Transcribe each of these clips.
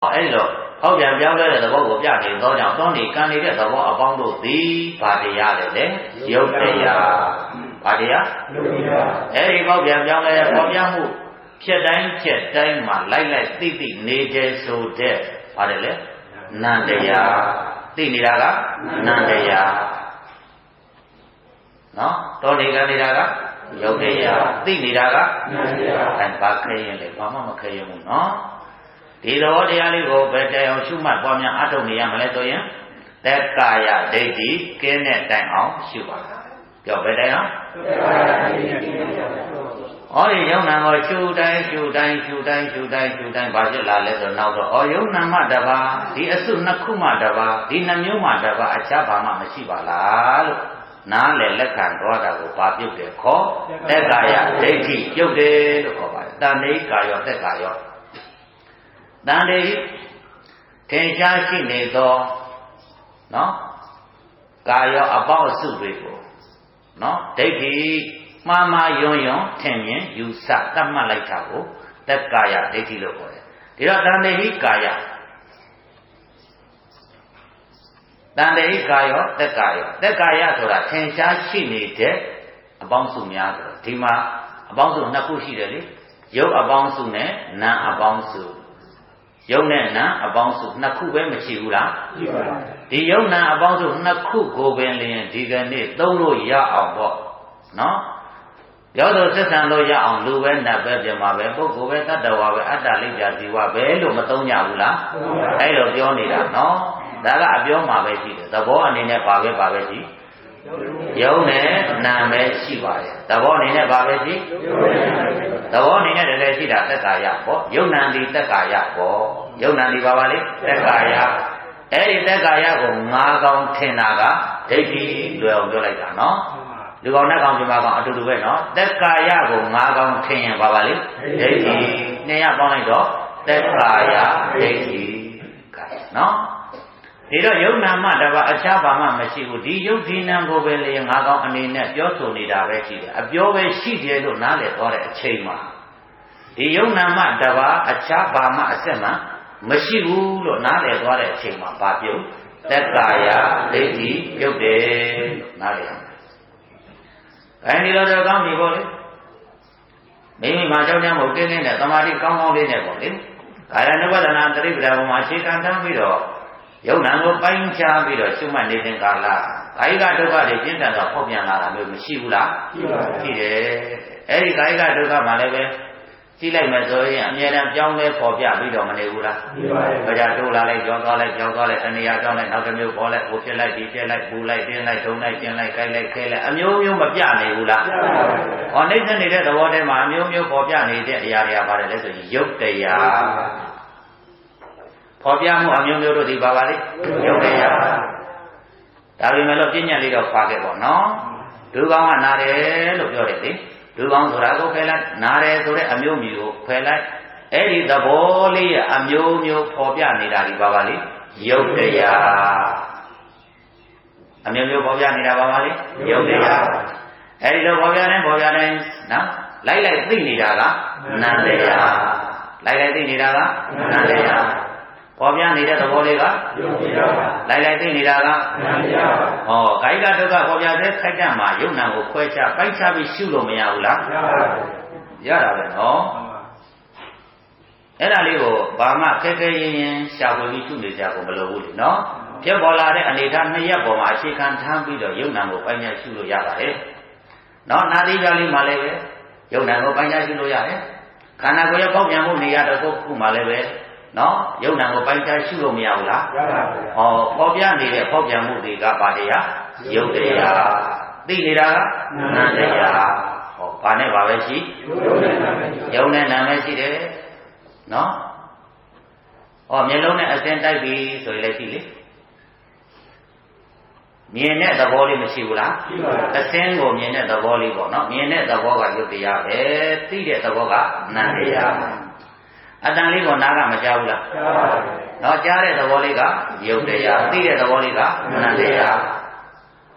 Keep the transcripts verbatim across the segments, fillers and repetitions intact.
အဲ့လိုဟောက်ပြန်ပြောင်းလဲတဲ့သဘောကိုပြနေသောကြောင့်သောနေကံနေတဲ့သဘောအပေါင်းတို့သည်ဘာတရားလဲလေယုတ်တရားဘာတရားယုတ်တရားအဲ့ဒီဟောက်ပြန်ပြောင်းလဲတဲ့ပေါ်ပြမှုဖြစ်တိုင်းဖြစ်တိုင်းမှာလိုက်လိုက်သိသိနေတယ်ဆိုတဲ့ဘာလဲလေနန္တရားသိနေတာကနန္တရားနော်သောနေကံနေတာကယုတ်တရားသိနေတာကနန္တရားအဲဘာခဲရင်လဲဘာမှမခဲရင်ဘူးနော်ဒီသဘောတရားလေးကိုဘယ်တိုင်အောင်ရှုမှတ်ပွားများအထုတ်နေရမလဲဆိုရင်သက်ကာယဒိဋ္ဌိကင်းတဲ့တိုင်အောင်ရှုပါကြောက်ဘယ်တိုင်အောင်ဟောဒီယုံနာကိုရှုတိုင်းရှုတိုင်းရှုတိုင်းရှုတိုင်းရှုတိုင်းဘာဖြစ်လာလဲဆိုတော့နောက်တော့ဩယုံနာမတပါဒီအစုနှစ်ခုမှတပါဒီနှမျိုးမှတပါအခြားဘာမှမရှိပါလားလို့နားလေလက်ခံသွားတာကိုဘာပြုတ်တယ်ခေါ်သက်ကာယဒိဋ္ဌိပြုတ်တယ်လို့ခေါ်ပါတယ်တဏှိကာယောသက်ကာယောတန်တေထင်ရှားရှိနေသောနော်ကာယောအပေါအစုတွေကိုနော်ဒိဋ္ဌိမှားမှားယွန်းယွန်းထင်မြင်ယူဆတတ်မှတ်လိုက်တာကိုသက်ကာယဒိဋ္ဌိလို့ခေါ်တယ်ဒီတော့တန်တေဟိကာယတန်တေဟိကာယောသက်ကာယောသက်ကာယဆိုတာထင်ရှားရှိနေတဲ့အပေါင်းစုများဆိုတော့ဒီမှာအပေါင်းစုနှစ်ခုရှိတယ်လေရုပ်အပေါင်းစုနဲ့နာမ်အပေါင်းစုယုံနဲ့နာအပေါင်းစုနှစ်ခုပဲမရှိဘူးလားရှိပါပါဒီယုံနာအပေါင်းစုနှစ်ခုကိုပင်လျင်ဒီကနေ့သုံးလို့ရအောင်ပေါ့နော်ပြောတော့သက်ဆံလို့ရအောင်လူပဲနတ်ပဲပြမှာပဲပုဂ္ဂိုလ်ပဲတတ္တဝါပဲအတ္တလိစ္ဆာဇီဝပဲလို့မသုံးကြဘူးလားအဲ့လိုပြောနေတာနော်ဒါကအပြောမှာပဲရှိတယ်သဘောအနေနဲ့ပါပဲပါပဲရှိယုံနဲ့နာပဲရှိပါတယ်သဘောအနေနဲ့ပါပဲရှိသဘောအနေနဲ့တကယ်ရှိတာသက်ကာယပေါ့ယုံနာတိသက်ကာယပေါ့ယုံနာတိပါပါလေသက်ကာယအဲ့ဒီသက်ကာယကိုငါးကောင်ထင်တာကဒိဋ္ဌိလွယ်အောင်ပြောလိုက်တာနော်လူကောင်နဲ့ကောင်ပြမကောင်အတူတူပဲနော်သက်ကာယကိုငါးကောင်ထင်ရင်ပါပါလေဒိဋ္ဌိနှစ်ရပေါင်းလိုက်တော့သက်ကာယဒိဋ္ဌိကဲနော်ဒီတော့ယုံနာမှတပါအခြားဘာမှမရှိဘူးဒီယုတ်ဒီနံကိုပဲလေငါကောင်အနေနဲ့ပြောဆိုနေတာပဲရှိတယ်အပြောပဲရှိတယ်လို့နားလည်သွားတဲ့အချိန်မှာဒီယုံနာမှတပါအခြားဘာမှအဆက်မှမရှိဘူးလို့နားလည်သွားတဲ့အချိန်မှာဘာပြုတ်သက်ကာယဒိဋ္ဌိပြုတ်တယ်လို့နားလည်အောင်အဲဒီလိုတော့ကောင်းပြီပေါ့လေမိမိမှာကြောက်ကြမို့ကင်းကင်းနဲ့သမာဓိကောင်းကောင်းလေးနဲ့ပေါ့လေကာယ ानु ပဒနာတတိပ္ပဒါဘုံမှာအခြေခံထားပြီးတော့ယုံနာကိုပိုင်းခြားပြီးတော့ရှုမှတ်နေတဲ့ကာလကာယကဒုက္ခတွေကျင့်တတ်တော့ဖောက်ပြန်လာတာမျိုးမရှိဘူးလားရှိပါဘူးရှိတယ်အဲ့ဒီကာယကဒုက္ခမှလည်းပဲကြည့်လိုက်မယ်ဆိုရင်အမြဲတမ်းပြောင်းလဲပေါ်ပြပြီးတော့မနေဘူးလားရှိပါတယ်ကြာတိုးလာလိုက်ကြောင်းသွားလိုက်ကြောင်းသွားလိုက်တဏှာကြောင်းလိုက်နောက်တစ်မျိုးပေါ်လိုက်ဟိုဖြစ်လိုက်ဒီဖြစ်လိုက်ပူလိုက်တင်းလိုက်ထုံလိုက်ကျင်းလိုက်ကြိုက်လိုက်ခဲလိုက်အမျိုးမျိုးမပြနေဘူးလားရှိပါဘူးဟောနှိမ့်ဆက်နေတဲ့သဘောတည်းမှာအမျိုးမျိုးပေါ်ပြနေတဲ့အရာတွေကပါတယ်လဲဆိုရင်ယုတ်တရားဖော်ပြမှုအမျိုးမျိုးတို့ဒီပါပါလေယုတ်တရားဒါပေမဲ့လို့ပြဉ္ညာလေးတော့ခွာခဲ့ပေါ့နော်ဒုကောင်ကနာတယ်လို့ပြောတယ်လေဒုကောင်ဆိုတာကိုဖယ်လိုက်နာတယ်ဆိုတဲ့အမျိုးမျိုးကိုဖယ်လိုက်အဲ့ဒီသဘောလေးအမျိုးမျိုးဖော်ပြနေတာဒီပါပါလေယုတ်တရားအမျိုးမျိုးဖော်ပြနေတာပါပါလေယုတ်တရားအဲ့ဒီလိုဖော်ပြနေဖော်ပြနေနော်လိုက်လိုက်သိနေတာကနန္တရားလိုက်လိုက်သိနေတာကနန္တရားပေါ်ပြနေတဲ့သဘောလေးကယုတ်တရားပါလိုက်လိုက်သိနေတာကနန္တရားပါဟောကာယကဒုက္ခပေါ်ပြတဲ့ခိုက်တံမှာယုံနာကိုခွဲခြားပိုက်ခြားပြီးရှုလို့မရဘူးလားရပါတယ်ရတာပဲနော်အဲ့ဒါလေးကိုဘာမှခက်ခဲရင်ရင်ရှာဖွေပြီးရှုနေကြဖို့မလိုဘူးလေနော်ဖြစ်ပေါ်လာတဲ့အနေအထားနှစ်ရပ်ပေါ်မှာအခြေခံထားပြီးတော့ယုံနာကိုပိုင်ညာရှုလို့ရပါတယ်နော်နာတိကြလေးမှလည်းပဲယုံနာကိုပိုင်ညာရှုလို့ရတယ်ခန္ဓာကိုယ်ရဲ့ပေါက်ပြန်မှုနေရာတစ်ခုမှလည်းပဲနော်ယုံနာကိုပိုင်ခြားရှုလို့မရဘူးလားရပါဘူးဟောပေါ်ပြနေတဲ့ပေါက်ပြန်မှုတွေကဘာတရားယုတ်တရားသိနေတာကနာမ်တရားဟောဘာနဲ့ဘာပဲရှိယုံနဲ့နာမ်ပဲရှိတယ်နော်ဟောမျက်လုံးနဲ့အစင်းတိုက်ပြီဆိုရင်လည်းရှိလေမြင်တဲ့သဘောလေးမရှိဘူးလားရှိပါဘူးအစင်းကိုမြင်တဲ့သဘောလေးပေါ့နော်မြင်တဲ့သဘောကယုတ်တရားပဲသိတဲ့သဘောကနာမ်တရားအတန်လေးကိုနားကမကြားဘူးလားကြားပါဘူး။တော့ကြားတဲ့သဘောလေးကယုတ်တရားသိတဲ့သဘောလေးကနန္တရား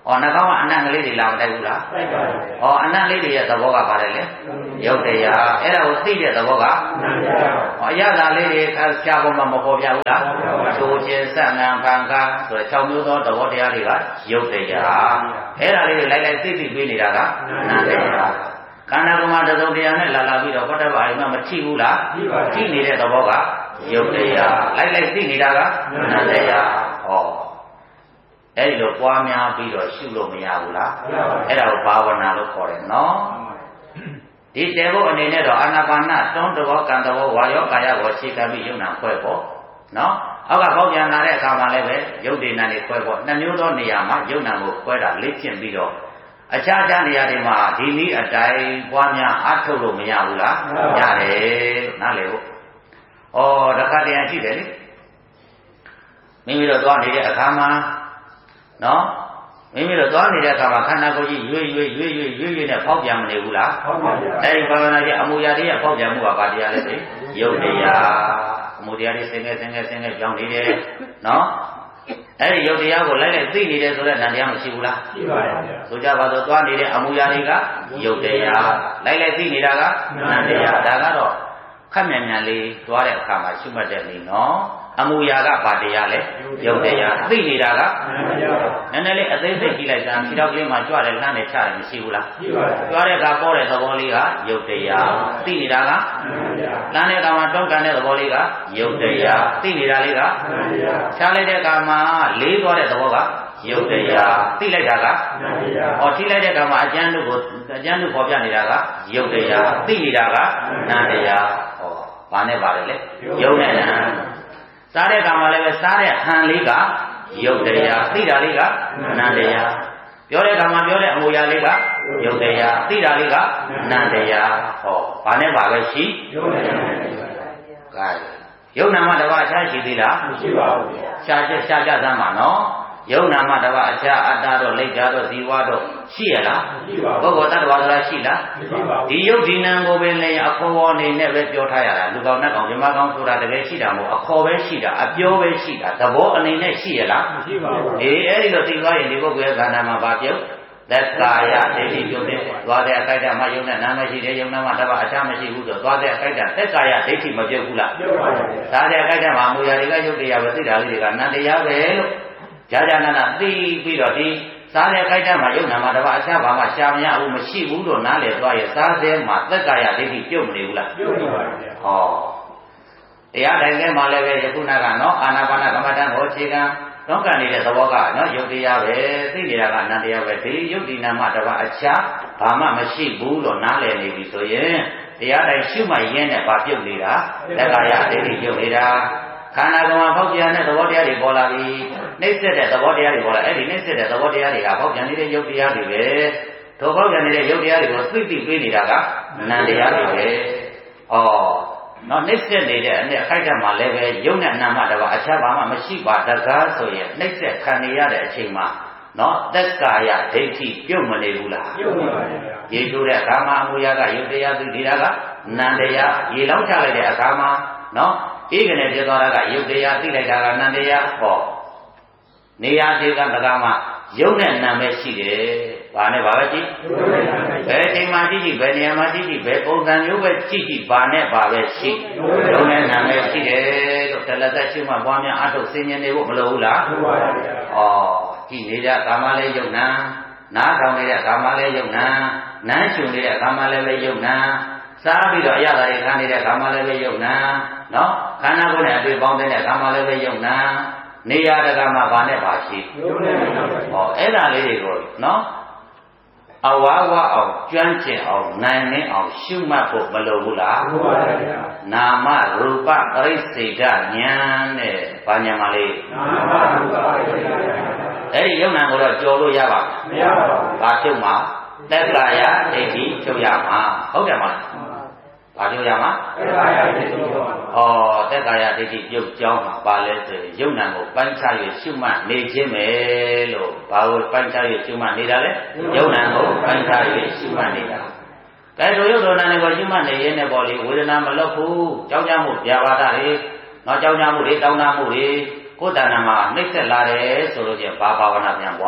ဩနှာခေါင်းကအနံ့ကလေးတွေလာမတိုက်ဘူးလားတိုက်ပါဘူးဩအနံ့လေးတွေရဲ့သဘောကပါတယ်လေရုပ်တရားအဲ့ဒါကိုသိတဲ့သဘောကနာမ်တရားဩအရသာလေးတွေရှားပေါ်မှာမပေါ်ပြဘူးလားသို့ခြင်းစံငံဖန်ကားဆိုတော့၆မျိုးသောသဘောတရားတွေကရုပ်တရားအဲ့ဒါလေးတွေလိုက်လိုက်သိသိပေးနေတာကနာမ်တရားခန္ဓာကိုယ်မှာတစုံတရားနဲ့လာလာပြီးတော့ဘုဒ္ဓဘာသာမှာမထိဘူးလားထိနေတဲ့သဘောကရုပ်တရားလိုက်လိုက်သိနေတာကနာမ်တရားဟောအဲ့ဒီလိုပွားများပြီးတော့ရှုလို့မရဘူးလားအဲ့ဒါကိုဘာဝနာလို့ခေါ်တယ်နော်ဒီတေဖို့အနေနဲ့တော့အာနာပါနတွန်းတော်ကံတော်ဝါယောကာယကိုခြေခံပြီးယုံနာခွဲပေါ့နော်အောက်ကပေါက်ပြန်လာတဲ့အခါမှာလည်းပဲယုတ်ဒေနာတွေခွဲပေါ့နှစ်မျိုးသောနေရာမှာယုံနာကိုခွဲတာလေ့ကျင့်ပြီးတော့အခြားခြားနေရာတွေမှာဒီနည်းအတိုင်းပွားများအထုတ်လို့မရဘူးလားရတယ်နားလေဟုတ်ဩတခါတည်းရှိတယ်လေမိမိတို့သွားနေတဲ့အခါမှာနော်မိမိတို့သွားနေတဲ့အခါမှာခန္ဓာကိုယ်ကြီးရွေ့ရွေ့ရွေ့ရွေ့ရွေ့ရွေ့နဲ့ဖောက်ပြန်မနေဘူးလားဖောက်ပြန်ပါအဲဒီဘာဝနာကြီးအမူအရာတွေရဲ့ဖောက်ပြန်မှုကဘာတရားလဲသိယုတ်တရားအမူတရားတွေဆင်းရဲဆင်းရဲဆင်းရဲကြောင်းနေတယ်နော်အဲဒီယုတ်တရားကိုလိုက်လိုက်သိနေတယ်ဆိုတော့နံတရားမရှိဘူးလားရှိပါရဲ့ဆိုကြပါတော့သွားနေတဲ့အမူအရာတွေကယုတ်တရားလိုက်လိုက်သိနေတာကနံတရားဒါကတော့ခက်မြန်မြန်လေးသွားတဲ့အခါမှာရှုမှတ်တဲ့နေနော်အမူအရာကဘာတရားလဲယုတ်တရားသိနေတာကနည်းနည်းလေးအသေးစိတ်ကြည့်လိုက်တာခြေထောက်ကလေးမှာကြွတယ်လှမ်းနေချတယ်မရှိဘူးလားရှိပါဘူးကြွတဲ့အခါပေါ်တဲ့သဘောလေးကယုတ်တရားသိနေတာကလှမ်းတဲ့အခါမှာတွန်းကန်တဲ့သဘောလေးကယုတ်တရားသိနေတာလေးကချလိုက်တဲ့အခါမှာလေးသွားတဲ့သဘောကယုတ်တရားသိလိုက်တာကဟောထိလိုက်တဲ့အခါမှာအကျဉ်းတို့ကိုအကျဉ်းတို့ပေါ်ပြနေတာကယုတ်တရားသိနေတာကနာတရားဟောဘာနဲ့ပါလဲလေယုတ်နဲ့နာစားတဲ့အခါမှာလည်းပဲစားတဲ့ဟန်လေးကယုတ်တရားသိတာလေးကနာတရားပြောတဲ့အခါမှာပြောတဲ့အမူအရာလေးကယုတ်တရားသိတာလေးကနာတရားဟောဘာနဲ့ပါပဲရှိယုတ်နဲ့နာကဲယုတ်နာမတပါအခြားရှိသေးလားမရှိပါဘူးရှားချက်ရှားကြသမ်းပါနော်ယုတ်နာမတပါအခြားအတ္တတို့လိတ်ဓာတ်တို့ဇီဝတို့ရှိရလားမရှိပါဘူးပုဂ္ဂိုလ်တ attva ဆိုတာရှိလားမရှိပါဘူးဒီယုတ်ဒီနံကိုပဲလည်းအခေါ်ပေါ်နေနဲ့ပဲပြောထားရတာလူကောင်နတ်ကောင်ဇမကောင်ဆိုတာတကယ်ရှိတာမဟုတ်အခေါ်ပဲရှိတာအပြောပဲရှိတာသဘောအနေနဲ့ရှိရလားမရှိပါဘူးအေးအဲ့ဒီလိုသိသွားရင်ဒီပုဂ္ဂိုလ်ရဲ့ခန္ဓာမှာဘာပြုတ်သက်ကာယဒိဋ္ဌိပြုတ်တဲ့သွားတဲ့အခိုက်အတန့်မှာယုံနဲ့နာမရှိတယ်ယုံနာမှာတပါအခြားမရှိဘူးဆိုသွားတဲ့အခိုက်အတန့်သက်ကာယဒိဋ္ဌိမပြုတ်ဘူးလားပြုတ်ပါဘူးဒါတဲ့အခိုက်အတန့်မှာမူရာတွေကယုတ်တရားပဲသိတာလေးတွေကနန္တရားပဲလို့ကြာကြာနာနာသိပြီးတော့ဒီစားတဲ့ခိုက်တတ်မှာယုံနာမှာတပါအခြားဘာမှရှာမရဘူးမရှိဘူးလို့နားလည်သွားရဲ့စားတဲ့မှာသက်ကာယဒိဋ္ဌိပြုတ်မနေဘူးလားပြုတ်နေပါဗျာဟောတရားတိုင်းထဲမှာလည်းပဲယခုနကနော်အာနာပါနကမ္မဋ္ဌာန်းဟောအခြေခံတော့ကန်နေတဲ့သဘောကနော်ယုတ်တရားပဲသိနေတာကနန္တရားပဲဒီယုတ်ဒီနာမှာတပါအခြားဘာမှမရှိဘူးလို့နားလည်နေပြီဆိုရင်တရားတိုင်းရှုမှရင်းနဲ့ဘာပြုတ်နေတာသက်ကာယဒိဋ္ဌိပြုတ်နေတာခန္ဓာကိုယ်မှာပေါက်ပြန်တဲ့သဘောတရားတွေပေါ်လာပြီနှိမ့်ဆက်တဲ့သဘောတရားတွေပေါ်လာအဲ့ဒီနှိမ့်ဆက်တဲ့သဘောတရားတွေကပေါက်ပြန်နေတဲ့ယုတ်တရားတွေပဲထိုပေါက်ပြန်နေတဲ့ယုတ်တရားတွေကိုသိသိပေးနေတာကနန္တရားတွေပဲဩနော်နှိမ့်ဆက်နေတဲ့အနဲ့အခိုက်အတန့်မှာလည်းပဲယုတ်နဲ့နာမတပါအခြားဘာမှမရှိပါတကားဆိုရင်နှိမ့်ဆက်ခံနေရတဲ့အချိန်မှာနော်သက်ကာယဒိဋ္ဌိပြုတ်မနေဘူးလားပြုတ်နေပါဗျာရေထိုးတဲ့အခါမှာအမူအရာကယုတ်တရားသိနေတာကနန္တရားရေလောင်းချလိုက်တဲ့အခါမှာနော်ဧကနေပြသွားတာကယုတ်တရားသိလိုက်တာကနန္တရားဟောနေရာဒီကတကားမှာယုတ်နဲ့နာပဲရှိတယ်ဘာနဲ့ဘာပဲကြည့်ဘယ်အိမ်မှာကြည့်ကြည့်ဘယ်နေရာမှာကြည့်ကြည့်ဘယ်ပုံစံမျိုးပဲကြည့်ကြည့်ဘာနဲ့ဘာပဲရှိယုတ်နဲ့နာပဲရှိတယ်လို့တလသက်ရှိမှပွားများအထုတ်ဆင်ញင်နေဖို့မလိုဘူးလားဟုတ်ပါဘူးဩကြည့်နေတဲ့ကာမလည်းယုတ်နာနားထောင်နေတဲ့ကာမလည်းယုတ်နာနမ်းရှုနေတဲ့ကာမလည်းပဲယုတ်နာစားပြီးတော့အရသာတွေခံနေတဲ့ကာမလည်းပဲယုတ်နာနော်ခန္ဓာကိုယ်နဲ့အတွေ့ပေါင်းတဲ့ကာမလည်းပဲယုတ်နာနေရာတကာမှာဘာနဲ့ပါရှိယုတ်နဲ့နာပါဟောအဲ့ဒါလေးတွေကိုနော်အဝါဝအောင်ကျွမ်းကျင်အောင်နိုင်နေအောင်ရှုမှတ်ဖို့မလိုဘူးလားဟုတ်ပါဗျာနာမရူပပရိစ္ဆေဒဉာဏ်နဲ့ဘာဉာဏ်ပါလဲနာမရူပပရိစ္ဆေဒဉာဏ်အဲ့ဒီယုတ်နာကိုတော့ကြော်လို့ရပါမရပါဘူးဘာဖြုတ်မှာသက်ကာယဒိဋ္ဌိဖြုတ်ရမှာဟုတ်တယ်မလားဘာပြောရမှာသက်ကာယဒိဋ္ဌိပြုတ်ပါဩသက်ကာယဒိဋ္ဌိပြုတ်ကြောင်းမှာပါလဲဆိုရင်ယုံနာကိုပိုင်းခြား၍ရှုမှတ်နေခြင်းပဲလို့ဘာလို့ပိုင်းခြား၍ရှုမှတ်နေတာလဲယုံနာကိုပိုင်းခြား၍ရှုမှတ်နေတာကဲတို့ယုတ်တော်နာနဲ့ကိုရှုမှတ်နေရင်လည်းပေါ့လေဝေဒနာမလွတ်ဘူးကြောက်ကြမှုပြာပါဒတွေနောက်ကြောက်ကြမှုတွေတောင်းတမှုတွေကိုယ်တဏ္ဍာမှာနှိမ့်ဆက်လာတယ်ဆိုလို့ချင်းဘာဘာဝနာပြန်ပွား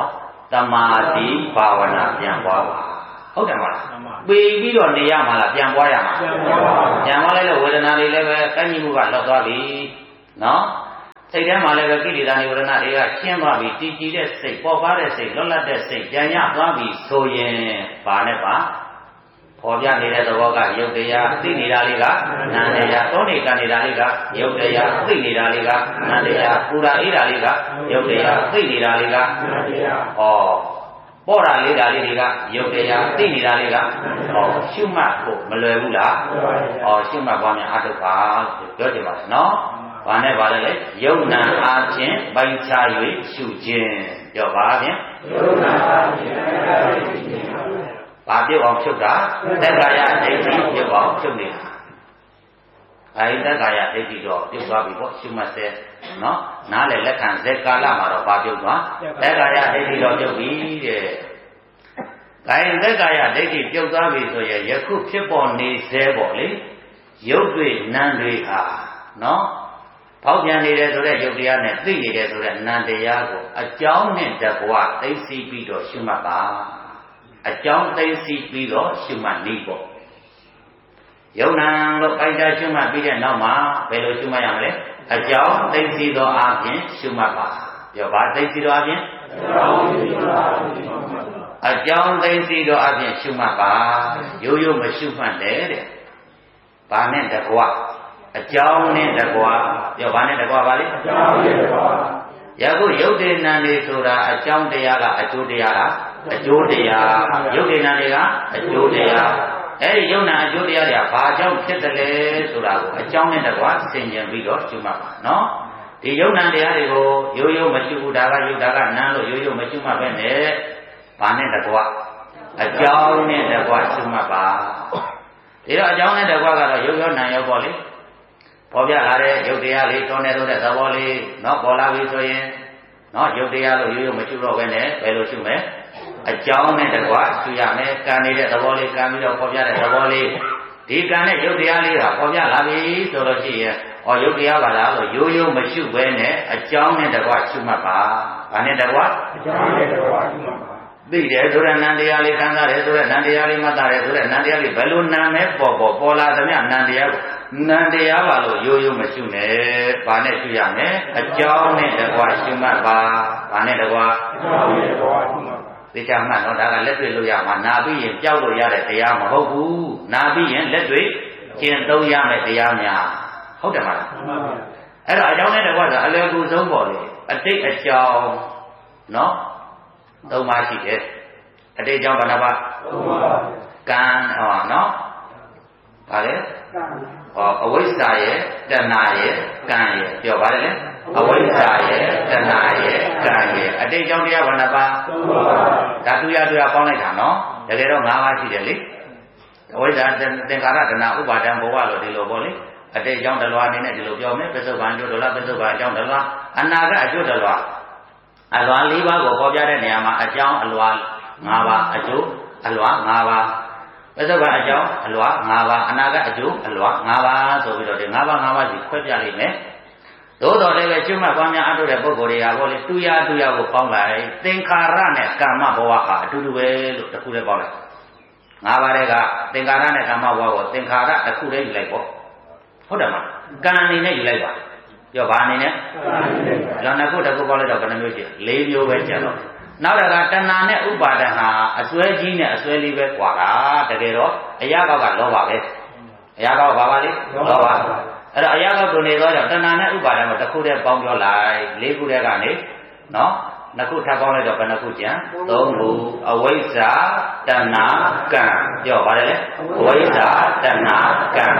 တမာတိဘာဝနာပြန်ပွားပါဟုတ်တယ်မလားပေပြီးတော့နေရမှာလားပြန်ပွားရမှာပြန်ပွားလိုက်လို့ဝေဒနာတွေလည်းပဲကန့်ညီမှုကလောက်သွားပြီနော်စိတ်ထဲမှာလည်းပဲကိလေသာနိဝရဏတွေကရှင်းသွားပြီတည်ကြည်တဲ့စိတ်ပေါ်ပါတဲ့စိတ်လွတ်လပ်တဲ့စိတ်ကြံ့ရသွားပြီဆိုရင်ဘာနဲ့ပါပေါ်ပြနေတဲ့သဘောကယုတ်တရားသိနေတာလေးကနာမ်တရားသောနေကနေတာလေးကယုတ်တရားသိနေတာလေးကနာမ်တရားပူရာအေးတာလေးကယုတ်တရားသိနေတာလေးကနာမ်တရားဩပေါ်တာလေးတာလေးတွေကယုတ်တရားသိနေတာလေးကဩရှုမှတ်ဖို့မလွယ်ဘူးလားဩရှုမှတ်ပါများအထုပ်ပါပြောကြပါဦးနော်ဘာနဲ့ပါလဲလေယုံနာအားဖြင့်ပိုင်ခြား၍ရှုခြင်းပြောပါဖြင့်ယုံနာအားဖြင့်ဘာပြုတ်အောင်ဖြုတ်တာသက်ကာယဒိဋ္ဌိပြုတ်အောင်ဖြုတ်နေတာအဲဒီသက်ကာယဒိဋ္ဌိတော့ပြုတ်သွားပြီပေါ့ရှုမှတ်စေနော်နားလေလက်ခံဇက်ကာလမှာတော့ဘာပြုတ်သွားသက်ကာယဒိဋ္ဌိတော့ပြုတ်ပြီတဲ့အဲဒီသက်ကာယဒိဋ္ဌိပြုတ်သွားပြီဆိုရင်ယခုဖြစ်ပေါ်နေစေပေါ့လေရုပ်တွေနာမ်တွေဟာနော်ပေါက်ပြန်နေတယ်ဆိုတဲ့ယုတ်တရားနဲ့သိနေတယ်ဆိုတဲ့နာမ်တရားကိုအကြောင်းနဲ့တကွသိသိပြီးတော့ရှုမှတ်ပါအကြောင်းသိသိပြီးတော့ရှုမှတ်နေပေါ့ယုံနာလို့ပိုက်တာရှုမှတ်ပြီးတဲ့နောက်မှာဘယ်လိုရှုမှတ်ရမလဲအကြောင်းသိသိသောအပြင်ရှုမှတ်ပါပြောပါသိသိသောအပြင်အကြောင်းသိသိသောအပြင်ရှုမှတ်ပါရိုးရိုးမရှုမှတ်နဲ့တဲ့ဘာနဲ့တကွအကြောင်းနဲ့တကွာပြောဘာနဲ့တကွာပါလိအကြောင်းနဲ့တကွာယခုယုတ်တေနံတွေဆိုတာအကြောင်းတရားကအကျိုးတရားလားအကျိုးတရားယုတ်တေနံတွေကအကျိုးတရားအဲဒီယုံနာအကျိုးတရားတွေကဘာကြောင့်ဖြစ်တယ်လဲဆိုတာကိုအကြောင်းနဲ့တကွာဆင်ခြင်ပြီးတော့ရှုမှတ်ပါနော်ဒီယုံနာတရားတွေကိုရိုးရိုးမရှုဘူးဒါကယုတ်ဒါကနံလို့ရိုးရိုးမရှုမှတ်ပဲနဲ့ဘာနဲ့တကွာအကြောင်းနဲ့တကွာရှုမှတ်ပါဒီတော့အကြောင်းနဲ့တကွာကတော့ယုတ်ရောနံရောပေါ့လေပေါ်ပြလာတဲ့ယုတ်တရားလေးတွန်းနေဆိုတဲ့သဘောလေးနော်ပေါ်လာပြီဆိုရင်နော်ယုတ်တရားလို့ရိုးရိုးမရှုတော့ဘဲနဲ့ဘယ်လိုရှုမလဲအကြောင်းနဲ့တကွာရှုရမယ်ကံနေတဲ့သဘောလေးကံပြီးတော့ပေါ်ပြတဲ့သဘောလေးဒီကံနဲ့ယုတ်တရားလေးကပေါ်ပြလာပြီဆိုလို့ရှိရင်ဩယုတ်တရားပါလားလို့ရိုးရိုးမရှုဘဲနဲ့အကြောင်းနဲ့တကွာရှုမှတ်ပါဘာနဲ့တကွာအကြောင်းနဲ့တကွာရှုမှတ်ပါသိတယ်ဆိုတဲ့နံတရားလေးခံစားတယ်ဆိုတဲ့နံတရားလေးမှတ်တာတယ်ဆိုတဲ့နံတရားလေးဘယ်လိုနာမဲပေါ်ပေါ်ပေါ်လာသမျှနံတရားကိုနံတရားပါလို့ရိုးရိုးမရှုနဲ့ဘာနဲ့ရှုရမလဲအကြောင်းနဲ့တကွာရှုမှတ်ပါဘာနဲ့တကွာအကြောင်းနဲ့တကွာရှုမှတ်ပါသိချမှတ်တော့ဒါကလက်တွေ့လို့ရမှာနာပြီးရင်ကြောက်လို့ရတဲ့တရားမဟုတ်ဘူးနာပြီးရင်လက်တွေ့ကျင့်သုံးရမယ့်တရားများဟုတ်တယ်မလားမှန်ပါဗျာအဲ့တော့အကြောင်းနဲ့တကွာဆိုအလွယ်ကူဆုံးပေါ့လေအတိတ်အကြောင်းနော်သုံးပါးရှိတယ်အတိတ်အကြောင်းဘယ်နှပါသုံးပါးကံဟောနော်ဗါလေကံဟောအဝိဇ္ဇာရဲ့တဏှာရဲ့ကံရဲ့ပြောပါလေအဝိဇ္ဇာရဲ့တဏှာရဲ့ကံရဲ့အတိတ်အကြောင်းတရားဘယ်နှပါသုံးပါးဓာတုရတူရပေါင်းလိုက်တာနော်တကယ်တော့၅ပါးရှိတယ်လေအဝိဇ္ဇာသင်္ခါရတဏှာဥပါဒံဘဝလို့ဒီလိုပေါ့လေအတိတ်အကြောင်းတလွားအနေနဲ့ဒီလိုပြောမယ်ပစ္စုပန်အကျိုးတလွားပစ္စုပန်အကြောင်းတလွားအနာဂတ်အကျိုးတလွားအလွာ၄ပါးကိုပေါ်ပြတဲ့နေရာမှာအကြောင်းအလွာ၅ပါးအကျိုးအလွာ၅ပါးပစ္စုပန်အကြောင်းအလွာ၅ပါးအနာဂတ်အကျိုးအလွာ၅ပါးဆိုပြီးတော့ဒီ၅ပါး၅ပါးစီခွဲပြလိုက်မယ်သို့တော်လည်းပဲကျွတ်မှတ်ပွားများအထုတဲ့ပုဂ္ဂိုလ်တွေကဘောလေတူရတူရကိုပေါင်းလိုက်သင်္ခါရနဲ့ကာမဘဝဟာအတူတူပဲလို့တစ်ခုတည်းပေါင်းလိုက်၅ပါးတည်းကသင်္ခါရနဲ့ကာမဘဝကိုသင်္ခါရတစ်ခုတည်းယူလိုက်ပေါ့ဟုတ်တယ်မလားကံအနေနဲ့ယူလိုက်ပါပြောဘာအနေနဲ့လောနှစ်ခုတစ်ခုပေါင်းလိုက်တော့ဘယ်နှမျိုးရှိလဲ၄မျိုးပဲကျန်တော့နောက်တစ်ခါတဏှာနဲ့ဥပါဒံဟာအစွဲကြီးနဲ့အစွဲလေးပဲကွာတာတကယ်တော့အရာကောက်ကလောဘပဲအရာကောက်ဘာပါလဲလောဘအဲ့တော့အရာကောက်ကိုနေတော့တဏှာနဲ့ဥပါဒံကိုတစ်ခုတည်းပေါင်းပြောလိုက်၄ခုတည်းကနေနော်နှစ်ခုထပ်ပေါင်းလိုက်တော့ဘယ်နှခုကျန်၃ခုအဝိဇ္ဇာတဏှာကံပြောပါလေအဝိဇ္ဇာတဏှာကံ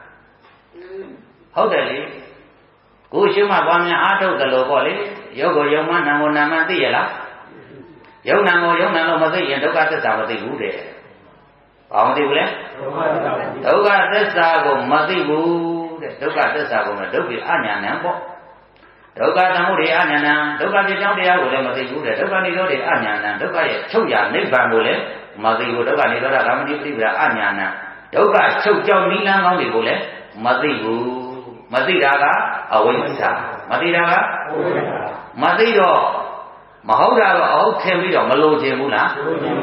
ဟုတ်တယ်လေကိုရှိမှပွားများအားထုတ်တယ်လို့ပေါ့လေရုပ်ကိုယုံမှနာမ်ကိုနာမ်မှသိရလားယုံနာမ်ကိုယုံနာမ်လို့မသိရင်ဒုက္ခသစ္စာမသိဘူးတဲ့ဘာမသိဘူးလဲဒုက္ခသစ္စာကိုမသိဘူးတဲ့ဒုက္ခသစ္စာကိုလည်းဒုက္ခအညာဏံပေါ့ဒုက္ခသမုဒယအညာဏံဒုက္ခပြကြောင်းတရားကိုလည်းမသိဘူးတဲ့ဒုက္ခនិရောဓအညာဏံဒုက္ခရဲ့ချုပ်ရနိဗ္ဗာန်ကိုလည်းမသိဘူးဒုက္ခនិရောဓကာမတိပရိပဒါအညာဏံဒုက္ခချုပ်ကြောင်းနိလန်းကောင်းတွေကိုလည်းမသိဘူးမသိတာကအဝိဇ္ဇာမသိတာကအဝိဇ္ဇာမသိတော့မဟုတ်တာတော့အဟုတ်ထင်ပြီးတော့မလိုချင်ဘူးလား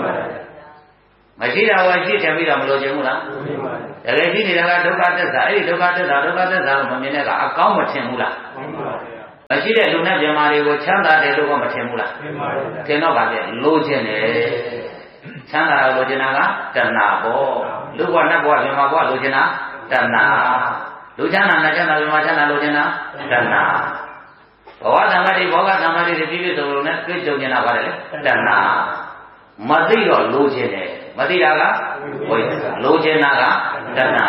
မရှိတာကရှိထင်ပြီးတော့မလိုချင်ဘူးလားတကယ်ရှိနေတာကဒုက္ခသစ္စာအဲ့ဒီဒုက္ခသစ္စာဒုက္ခသစ္စာလို့မမြင်တဲ့ကအကောင်းမထင်ဘူးလားမရှိတဲ့လူနဲ့ပြမာတွေကိုချမ်းသာတယ်လို့ကမထင်ဘူးလားထင်တော့ဗာလေလိုချင်တယ်ချမ်းသာလိုချင်တာကတဏှာပေါ့လူကနတ်ဘဝပြမာဘဝလိုချင်တာတဏှာလူချမ်းသာနဲ့ချမ်းသာပြမာချမ်းသာလိုချင်တာတဏှာဘဝသံဃာတိဘောဂသံဃာတိတွေပြည့်ပြည့်စုံစုံနဲ့တွေ့ကြုံနေတာပါတယ်လေတဏှာမသိတော့လိုချင်တယ်မသိတာကဝိသလိုချင်တာကတဏှာ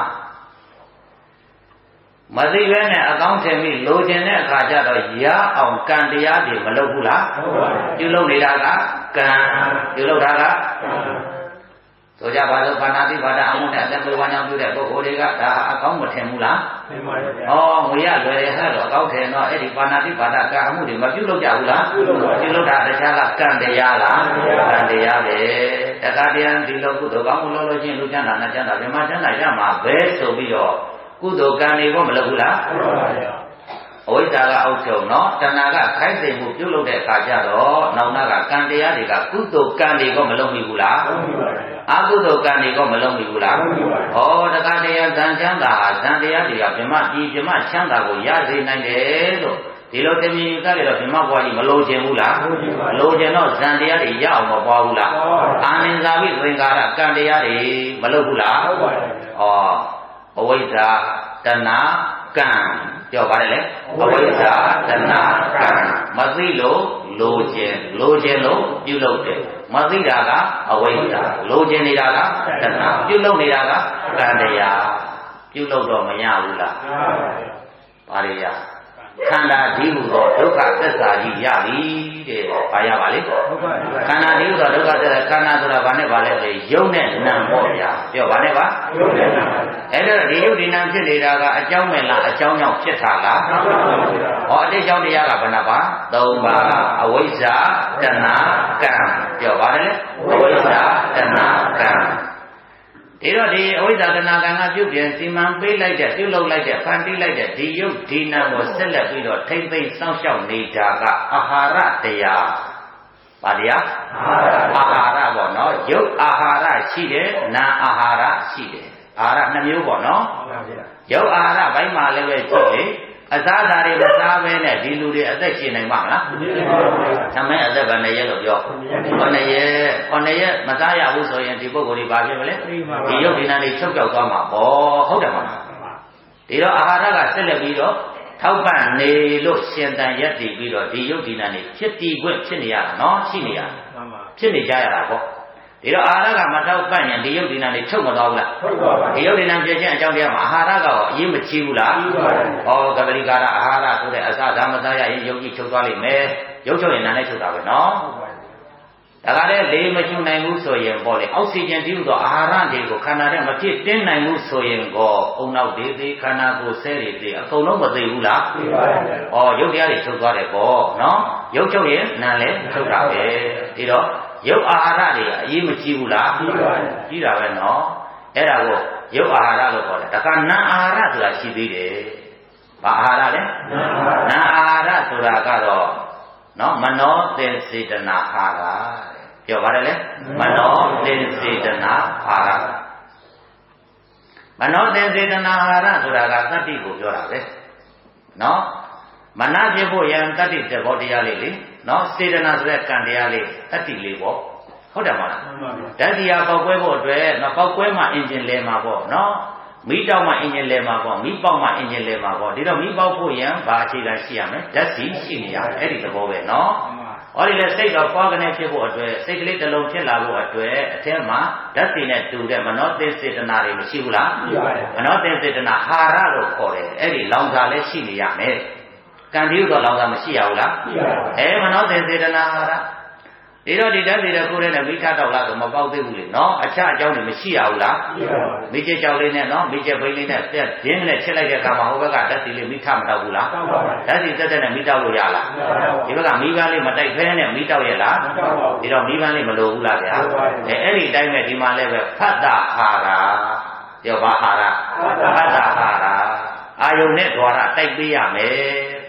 မသိပဲနဲ့အကောင်းထင်ပြီးလိုချင်တဲ့အခါကျတော့ရအောင်ကံတရားတွေမလုပ်ဘူးလားပြုလုပ်နေတာကကံပြုလုပ်တာကဆိုကြပါစို့ဘာနာတိဘာဒအမှုနဲ့အသက်မွေးဝမ်းကြောင်းပြုတဲ့ပုဂ္ဂိုလ်တွေကဒါအကောင်းမထင်ဘူးလားထင်ပါတယ်ဗျာ။ဩငွေရလွယ်ရဟဲ့တော့အကောင်းထင်တော့အဲ့ဒီဘာနာတိဘာဒကံအမှုတွေမပြုလုပ်ကြဘူးလားပြုလုပ်တာတခြားကကံတရားလားကံတရားပဲတခါတည်းဒီလိုကုသိုလ်ကောင်းမှုလုပ်လို့ချင်းလူချမ်းသာနဲ့ချမ်းသာဗြဟ္မာချမ်းသာရမှာပဲဆိုပြီးတော့ကုသိုလ်ကံတွေကိုမလုပ်ဘူးလားမှန်ပါဗျာအဝိဇ္ဇာကအောက်ချုပ်နော်တဏှာကခိုင်းစိန်မှုပြုလုပ်တဲ့အခါကျတော့နောက်နာကကံတရားတွေကကုသိုလ်ကံတွေကိုမလုပ်မိဘူးလားမှန်ပါဗျာအကုသိုလ်ကံတွေကိုမလုပ်မိဘူးလားမှန်ပါဗျာဩတခါတည်းဇန်ချမ်းသာဟာဇန်တရားတွေကဗြဟ္မာပြည်ဗြဟ္မာချမ်းသာကိုရစေနိုင်တယ်လို့ဒီလိုတမင်ကလည်းတော့ဗြဟ္မာဘဝကြီးမလိုချင်ဘူးလားမလိုချင်တော့ဇန်တရားတွေရအောင်မပွားဘူးလားအာနိသဝိသင်္ကာရကံတရားတွေမလုပ်ဘူးလားဟုတ်ပါဘူးဩအဝိဇ္ဇာတဏှာကံပြောပါတယ်လေအဝိဇ္ဇာတဏှာကံမသိလို့လိုချင်လိုချင်လို့ပြုလုပ်တယ်မသိတာကအဝိဇ္ဇာလိုချင်နေတာကတဏှာပြုလုပ်နေတာကကံတရားပြုလုပ်တော့မရဘူးလားပါရရခန္ဓာဒီဟုသောဒုက္ခသစ္စာကြီးရပြီတဲ့ဘာရပါလဲခန္ဓာဒီဟုသောဒုက္ခသစ္စာခန္ဓာဆိုတာဘာနဲ့ပါလဲလေယုံနဲ့နာမ်ပေါ့ဗျာပြောဘာနဲ့ပါယုံနဲ့နာမ်အဲ့တော့ဒီယုတ်ဒီနာမ်ဖြစ်နေတာကအကြောင်းမဲ့လားအကြောင်းကြောင့်ဖြစ်တာလားဟောအတိတ်ကြောင့်တရားကဘယ်နှပါသုံးပါအဝိဇ္ဇာတဏှာကံပြောပါတယ်လေအဝိဇ္ဇာတဏှာကံဒီတော့ဒီအဝိဇ္ဇာတဏှာကံကပြုပြင်စီမံပေးလိုက်တဲ့ပြုလုပ်လိုက်တဲ့ဖန်တီးလိုက်တဲ့ဒီယုတ်ဒီနာကိုဆက်လက်ပြီးတော့ထိမ့်သိမ့်စောင့်ရှောက်နေတာကအာဟာရတရား။ဘာတရား။အာဟာရပေါ့နော်။ယုတ်အာဟာရရှိတယ်နာအာဟာရရှိတယ်။အာဟာရနှစ်မျိုးပေါ့နော်။ယုတ်အာဟာရဘိုင်းမှာလည်းပဲကြည့်လေအစားအစာတွေမစားဘဲနဲ့ဒီလူတွေအသက်ရှင်နိုင်မှာမလား။သမင်းအသက်ကနှစ်ရက်လို့ပြော။ခொနှစ်ရက်ခொနှစ်ရက်မစားရဘူးဆိုရင်ဒီပုဂ္ဂိုလ်တွေဘာဖြစ်မလဲ။ဒီယုတ်ဒီနာတွေချုပ်ကြောက်သွားမှာပေါ့ဟုတ်တယ်မလား။ဒီတော့အာဟာရကဆက်လက်ပြီးတော့ထောက်ပံ့နေလို့ရှင်တန်ရက်တည်ပြီးတော့ဒီယုတ်ဒီနာနေဖြစ်တည်ခွင့်ဖြစ်နေရတာနော်ရှိနေရတာဖြစ်နေကြရတာပေါ့ဒီတော့အာဟာရကမထောက်ပံ့ရင်ဒီယုတ်ဒီနာနေချုပ်မသွားဘူးလားထုတ်ပါပါဒီယုတ်ဒီနာပြည့်ခြင်းအကြောင်းတရားမှာအာဟာရကတော့အရေးမကြီးဘူးလားကြီးပါတယ်ဩကပရိကာရအာဟာရဆိုတဲ့အစသာမသားရရင်ယုတ်ကြီးချုပ်သွားလိမ့်မယ်ယုတ်ချုပ်ရင်နာနဲ့ချုပ်တာပဲနော်ဒါကလည်းလေမချူနိုင်ဘူးဆိုရင်ပေါ့လေအောက်ဆီဂျင်ဒီလိုတော့အာဟာရတွေကိုခန္ဓာထဲမဖြစ်တင်းနိုင်ဘူးဆိုရင်ကောအုံနောက်တွေသေးခန္ဓာကိုယ်ဆဲတွေသေးအကုန်လုံးမသိဘူးလားသိပါတယ်။ဩရုပ်တရားတွေချုပ်သွားတယ်ပေါ့နော်။ရုပ်ချုပ်ရင်နာလည်းချုပ်တာပဲ။ဒီတော့ရုပ်အာဟာရတွေအရေးမကြီးဘူးလားသိပါတယ်။ကြီးတာပဲနော်။အဲ့ဒါကိုရုပ်အာဟာရလို့ခေါ်တယ်။ဒါကနာအာဟာရဆိုတာရှိသေးတယ်။ဘာအာဟာရလဲ။နာအာဟာရဆိုတာကတော့နော်မနောသင်္စေတနာအာဟာရပြောပါတယ်လေမနောသင်္စေတနာအာဟာရမနောသင်္စေတနာအာဟာရဆိုတာကသတ္တိကိုပြောတာပဲနော်မနဖြစ်ဖို့ရန်တတ္တိတဲ့ဘောတရားလေးလေနော်စေတနာဆိုတဲ့ကံတရားလေးတတ္တိလေးပေါ့ဟုတ်တယ်မလားဓာတ်တရားပေါက်ကွဲဖို့အတွက်နော်ပေါက်ကွဲမှအင်ဂျင်လဲမှာပေါ့နော်မီးတောက်မှအင်ဂျင်လဲမှာပေါ့မီးပေါက်မှအင်ဂျင်လဲမှာပေါ့ဒီတော့မီးပေါက်ဖို့ရန်ဘာအခြေခံရှိရမလဲဓာတ်စီရှိနေရတယ်အဲ့ဒီသဘောပဲနော်ဟောဒီလေစိတ်တော့ပွားကနေဖြစ်ဖို့အတွက်စိတ်ကလေးတစ်လုံးဖြစ်လာဖို့အတွက်အထက်မှာဓာတ်စီနဲ့တူတဲ့မနောသင်္စေတနာတွေမရှိဘူးလားရှိပါတယ်မနောသင်္စေတနာဟာရလို့ခေါ်တယ်အဲ့ဒီလောင်စာလည်းရှိနေရမယ်ကံတိဥတော့လောင်စာမရှိရဘူးလားရှိပါတယ်အဲမနောသင်္စေတနာဟာရဒီတော့ဒီဓာတ်စီတဲ့ကိုယ်နဲ့မိထတောက်လာဆိုမပေါက်သေးဘူးလေနော်အခြားအကြောင်းတွေမရှိရဘူးလားရှိပါဘူးမိကျကြောက်လေးနဲ့နော်မိကျပိန်းလေးနဲ့ပြက်ရင်းနဲ့ချက်လိုက်တဲ့အခါမှာဟိုဘက်ကဓာတ်စီလေးမိထမတောက်ဘူးလားတောက်ပါဘူးဓာတ်စီတက်တက်နဲ့မိတောက်လို့ရလားဒီဘက်ကမိပန်းလေးမတိုက်ဖဲနဲ့မိတောက်ရလားမတောက်ပါဘူးဒီတော့မိပန်းလေးမလိုဘူးလားဗျာအဲအဲ့ဒီအတိုင်းပဲဒီမှာလည်းပဲဖတ်တာဟာရာပြောပါဟာရာဖတ်တာဟာရာအာယုန်နဲ့ဓဝါရတိုက်ပေးရမယ်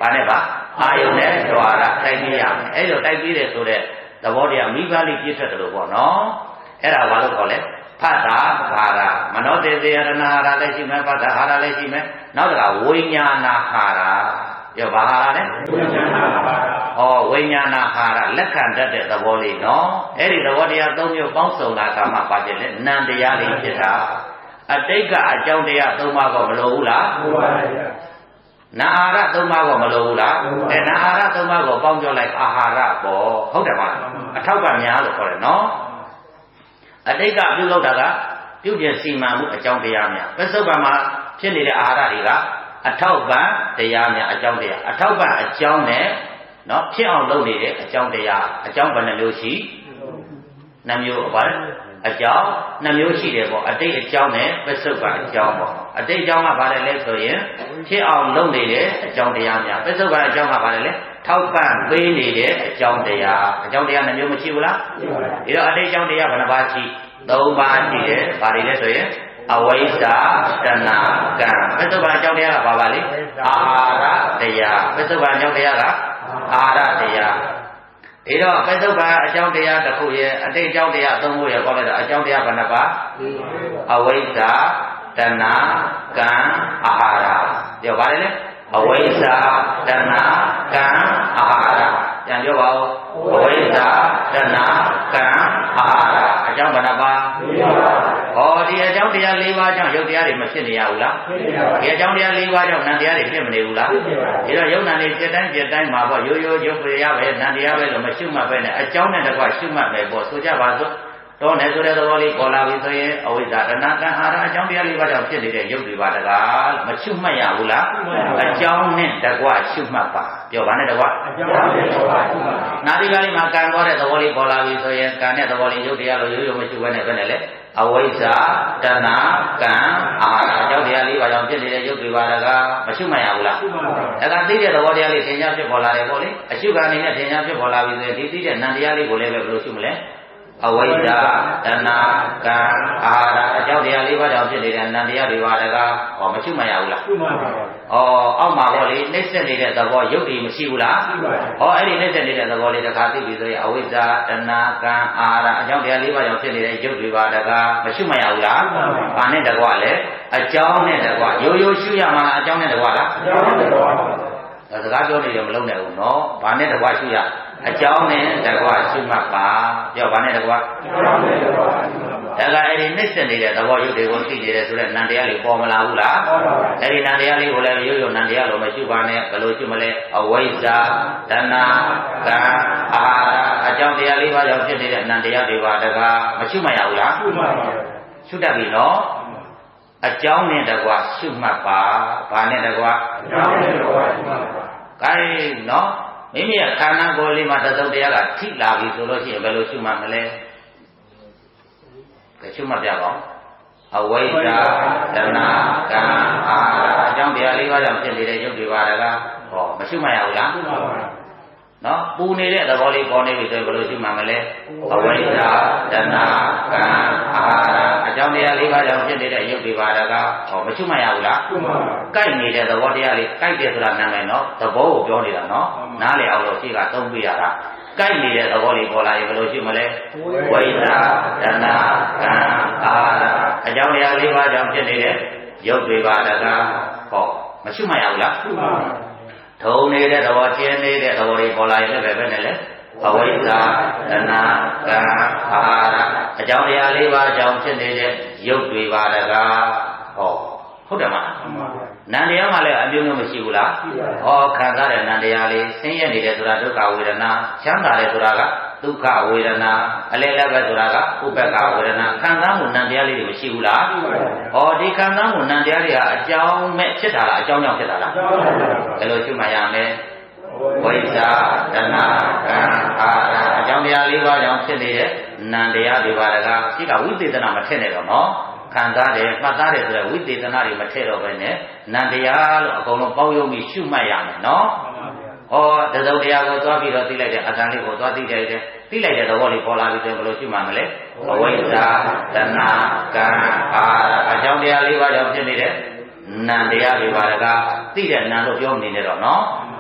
ဘာနဲ့ပါအာယုန်နဲ့ဓဝါရတိုက်ပြီးရမယ်အဲ့လိုတိုက်ပြီးတယ်ဆိုတဲ့သဘောတရားမိဘလေးပြည့်ထွက်တယ်လို့ပေါ့နော်အဲ့ဒါဘာလို့ခေါ်လဲဖတ်တာဟာရမနောတေတေယရဏဟာရလည်းရှိမယ်ဖတ်တာဟာရလည်းရှိမယ်နောက်တကဝိညာဏဟာရပြောဘာဟာရလဲဝိညာဏဟာရဩဝိညာဏဟာရလက်ခံတတ်တဲ့သဘောလေးနော်အဲ့ဒီသဘောတရားသုံးမျိုးပေါင်းစုံတာကမှပါဖြစ်လဲနံတရားလေးဖြစ်တာအတိတ်ကအကြောင်းတရားသုံးပါးကောမလိုဘူးလားလိုပါဗျာနာအာရသုံးပါးကောမလိုဘူးလားအဲနာအာရသုံးပါးကိုပေါင်းပြောလိုက်အာဟာရပေါ့ဟုတ်တယ်မလားအထောက်ကများလို့ခေါ်တယ်နော်အတိတ်ကပြုလုပ်တာကပြုပြင်စီမံမှုအကြောင်းတရားများပစ္စုပန်မှာဖြစ်နေတဲ့အာဟာရတွေကအထောက်ပံ့တရားများအကြောင်းတရားအထောက်ပံ့အကြောင်းနဲ့နော်ဖြစ်အောင်လုပ်နေတဲ့အကြောင်းတရားအကြောင်းဘယ်နှမျိုးရှိနှမျိုးပါလဲအကြောင်းနှမျိုးရှိတယ်ပေါ့အတိတ်အကြောင်းနဲ့ပစ္စုပန်အကြောင်းပေါ့အတိတ်အကြောင်းကဘာလဲလဲဆိုရင်ဖြစ်အောင်လုပ်နေတဲ့အကြောင်းတရားများပစ္စုပန်အကြောင်းကဘာလဲလဲထောက်ပံ့ပေးနေတဲ့အကြောင်းတရားအကြောင်းတရားနှမျိုးမရှိဘူးလားဒီတော့အတိတ်အကြောင်းတရားဘယ်နှပါးရှိသုံးပါးရှိတယ်ဘာတွေလဲဆိုရင်အဝိဇ္ဇာတဏှာကံပစ္စုပန်အကြောင်းတရားကဘာပါလဲအာဟာရတရားပစ္စုပန်အကြောင်းတရားကအာဟာရတရားဒီတော့ပစ္စုပန်အကြောင်းတရားတစ်ခုရဲ့အတိတ်အကြောင်းတရားသုံးခုရဲ့ခေါ်လိုက်တော့အကြောင်းတရားဘယ်နှပါအဝိဇ္ဇာတဏှာကံအာဟာရပြောပါလေလေအဝိဇ္ဇာတဏှာကံအာဟာရပြန်ပြောပါဦးအဝိဇ္ဇာတဏှာကံအာဟာရအကြောင်းဘယ်နှပါဟောဒီအကြောင်းတရား၄ပါးကြောင့်ယုတ်တရားတွေမဖြစ်နေရဘူးလားဒီအကြောင်းတရား၄ပါးကြောင့်နံတရားတွေဖြစ်မနေဘူးလားဒီတော့ယုတ်နံတွေပြတိုင်းပြတိုင်းမှာပေါ့ရိုးရိုးယုတ်ပြရပဲနံတရားပဲလို့မရှုမှတ်ပဲနဲ့အကြောင်းနဲ့တကွရှုမှတ်မယ်ပေါ့ဆိုကြပါစို့တော့နဲ့ဆိုတဲ့သဘောလေးပေါ်လာပြီဆိုရင်အဝိဇ္ဇာတဏှာကံအာဟာရအကြောင်းတရား၄ပါးကြောင့်ဖြစ်နေတဲ့ယုတ်တွေပါတကားမရှုမှတ်ရဘူးလားအကြောင်းနဲ့တကွရှုမှတ်ပါပြောပါနဲ့တကွအကြောင်းနဲ့တကွရှုမှတ်ပါနာဒီကလေးမှာကံပေါ်တဲ့သဘောလေးပေါ်လာပြီဆိုရင်ကံတဲ့သဘောလေးယုတ်တရားလို့ရိုးရိုးမရှုဘဲနဲ့ပဲနဲ့လေအဝိဇ္ဇာတဏှာကံအာဟာရအကြောင်းတရား၄ပါးကြောင့်ဖြစ်နေတဲ့ယုတ်တွေပါတကားမရှုမှတ်ရဘူးလားအဲ့ဒါသိတဲ့သဘောတရားလေးသင်ကြားဖြစ်ပေါ်လာတယ်ပေါ့လေအရှုခံအနေနဲ့သင်ကြားဖြစ်ပေါ်လာပြီဆိုရင်ဒီသိတဲ့နံတရားလေးကိုလည်းပဲဘယ်လိုရှုမလဲအဝိဇ္ဇာတဏှာကံအာဟာရအကြောင်းတရား၄ပါးကြောင့်ဖြစ်နေတဲ့နံတရားတွေပါတကားဟောမရှုမှတ်ရဘူးလားရှုမှတ်ပါဘူး။ဩအောက်မှာပေါ့လေနှိမ့်ဆက်နေတဲ့သဘောယုတ်တွေမရှိဘူးလားရှိပါဘူး။ဟောအဲ့ဒီနှိမ့်ဆက်နေတဲ့သဘောလေးတစ်ခါသိပြီဆိုရင်အဝိဇ္ဇာတဏှာကံအာဟာရအကြောင်းတရား၄ပါးကြောင့်ဖြစ်နေတဲ့ယုတ်တွေပါတကားမရှုမှတ်ရဘူးလား။ဘာနဲ့တကွလဲအကြောင်းနဲ့တကွရိုးရိုးရှုရမှာလားအကြောင်းနဲ့တကွလားအကြောင်းနဲ့တကွပါဒါစကားပြောနေတယ်မလုံးနဲ့ဘူးနော်။ဘာနဲ့တကွရှုရအကြောင်းနဲ့တကွရှုမှတ်ပါပြောဘာနဲ့တကွအကြောင်းနဲ့တကွဒါကအဲ့ဒီနှိမ့်ဆက်နေတဲ့သဘောယုတ်တွေကိုသိနေတယ်ဆိုတော့နံတရားလေးပေါ်မလာဘူးလားအဲ့ဒီနံတရားလေးကိုလည်းရိုးရိုးနံတရားလိုမရှုပါနဲ့ဘယ်လိုရှုမလဲအဝိဇ္ဇာတဏှာကံအာဟာရအကြောင်းတရားလေးပါးကြောင့်ဖြစ်နေတဲ့နံတရားတွေပါတကားမရှုမရဘူးလားရှုပါပါရှုတတ်ပြီနော်အကြောင်းနဲ့တကွရှုမှတ်ပါဘာနဲ့တကွအကြောင်းနဲ့တကွရှုမှတ်ပါခိုင်းနော်မိမိရဲ့ခန္ဓာကိုယ်လေးမှာသတုတ်တရားကထိလာပြီဆိုလို့ရှိရင်ဘယ်လိုရှုမှတ်မလဲကဲရှုမှတ်ပြပါဦးအဝိဇ္ဇာတဏှာကံအာဟာရအကြောင်းတရားလေးပါးကြောင့်ဖြစ်နေတဲ့ယုတ်တွေပါတကားဟောမရှုမှတ်ရဘူးလားရှုမှတ်ပါဘူးနော်ပူနေတဲ့သဘောလေးပေါ်နေပြီဆိုရင်ဘယ်လိုရှုမှတ်မလဲအဝိဇ္ဇာတဏှာကံအာဟာရအကြောင်းတရားလေးပါးကြောင့်ဖြစ်နေတဲ့ယုတ်တွေပါတကားဟောမရှုမှတ်ရဘူးလားရှုမှတ်ပါဘူးကိုက်နေတဲ့သဘောတရားလေးကိုက်တယ်ဆိုတာနာမည်နော်သဘောကိုပြောနေတာနော်နားလေအောင်လို့ရှိကသုံးပြရတာကိုက်နေတဲ့သဘောလေးပေါ်လာရင်ဘယ်လိုရှုမလဲဝိဇ္ဇာတဏှာကံအာဟာရအကြောင်းတရားလေးပါးကြောင့်ဖြစ်နေတဲ့ယုတ်တွေပါတကားဟောမရှုမှတ်ရဘူးလားရှုမှတ်ပါဘူးထုံနေတဲ့သဘောကျင်းနေတဲ့သဘောတွေပေါ်လာရင်လည်းပဲပဲနဲ့လေအဝိဇ္ဇာတဏှာကံအာဟာရအကြောင်းတရားလေးပါးကြောင့်ဖြစ်နေတဲ့ယုတ်တွေပါတကားဟောဟုတ်တယ်မလားနံတရားမှလည်းအမျိုးမျိုးမရှိဘူးလားဟောခံစားတဲ့နံတရားလေးဆင်းရဲနေတယ်ဆိုတာဒုက္ခဝေဒနာချမ်းသာတယ်ဆိုတာကဒုက္ခဝေဒနာအလဲလဲပဲဆိုတာကဥပ္ပက္ခဝေဒနာခံစားမှုနံတရားလေးတွေမရှိဘူးလားဟောဒီခံစားမှုနံတရားတွေကအကြောင်းမဲ့ဖြစ်တာလားအကြောင်းကြောင့်ဖြစ်တာလားဘယ်လိုရှုမှတ်ရမလဲဝိဇ္ဇာတဏှာကံအာဟာရအကြောင်းတရားလေးပါးကြောင့်ဖြစ်နေတဲ့နံတရားတွေပါတကားရှိကဝိသေသနာမထည့်နဲ့တော့နော်ခံစားတယ်မှတ်သားတယ်ဆိုတဲ့ဝိသေသနာတွေမထည့်တော့ဘဲနဲ့နံတရားလို့အကုန်လုံးပေါင်းယုံပြီးရှုမှတ်ရမယ်နော်ဟောတစုံတရားကိုသွားပြီးတော့သိလိုက်တဲ့အတန်လေးကိုသွားသိလိုက်တယ်သိလိုက်တဲ့သဘောလေးပေါ်လာပြီဆိုရင်ဘယ်လိုရှုမှတ်မလဲအဝိဇ္ဇာတဏှာကံအာဟာရအကြောင်းတရားလေးပါးကြောင့်ဖြစ်နေတဲ့နံတရားတွေပါတကားသိတဲ့နံလို့ပြောမနေနဲ့တော့နော်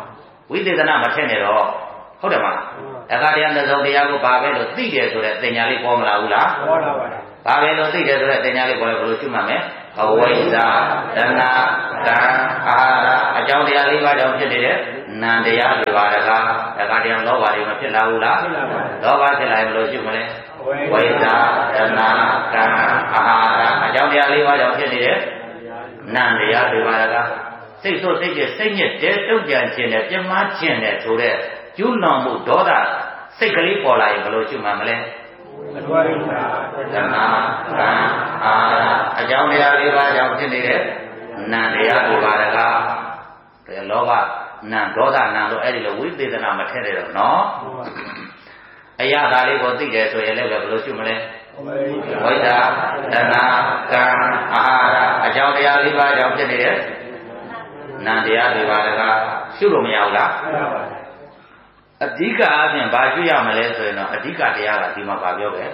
ဝိသေသနာမထင်နဲ့တော့ဟုတ်တယ်မလားတခါတည်းတစ်စုံတရားကိုဘာပဲလို့သိတယ်ဆိုတဲ့တင်ညာလေးပေါ်မလာဘူးလားပေါ်လာပါတယ်ဘာပဲလို့သိတယ်ဆိုတဲ့တင်ညာလေးပေါ်လဲဘယ်လိုရှုမှတ်မလဲအဝိဇ္ဇာတဏှာကံအာဟာရအကြောင်းတရားလေးပါးကြောင့်ဖြစ်နေတဲ့နံတရားတွေပါတကားတခါတည်းလောဘတွေမဖြစ်လာဘူးလားဖြစ်လာပါတယ်လောဘဖြစ်လာရင်ဘယ်လိုရှုမလဲဝိဇ္ဇာတဏှာကံအာဟာရအကြောင်းတရားလေးပါးကြောင့်ဖြစ်နေတဲ့နံတရားတွေပါတကားစိတ်ဆိုးစိတ်ကျစိတ်ညစ်တဲ့တုတ်ကြံခြင်းနဲ့ပြမခြင်းနဲ့ဆိုတဲ့ကျူးလွန်မှုဒေါသစိတ်ကလေးပေါ်လာရင်ဘယ်လိုရှုမှတ်မလဲအဝိဇ္ဇာတဏှာကံအာအကြောင်းတရားလေးပါးကြောင့်ဖြစ်နေတဲ့နံတရားတွေပါတကားဒါလောဘနံဒေါသနံလို့အဲ့ဒီလိုဝိသေသနာမထည့်ရတော့နော်အရာသားလေးကိုသိတယ်ဆိုရင်လည်းဘယ်လိုရှုမလဲဝိဇ္ဇာတဏှာကံအာအကြောင်းတရားလေးပါးကြောင့်ဖြစ်နေတဲ့နံတရားတွေပါတကားရှုလို့မရဘူးလားအဓိကအပြင်ဘာရှုရမလဲဆိုရင်တော့အဓိကတရားကဒီမှာဗာပြောပဲ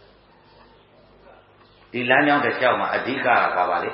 ဒီလမ်းကြောင်းတစ်လျှောက်မှာအဓိကကဘာပါလဲ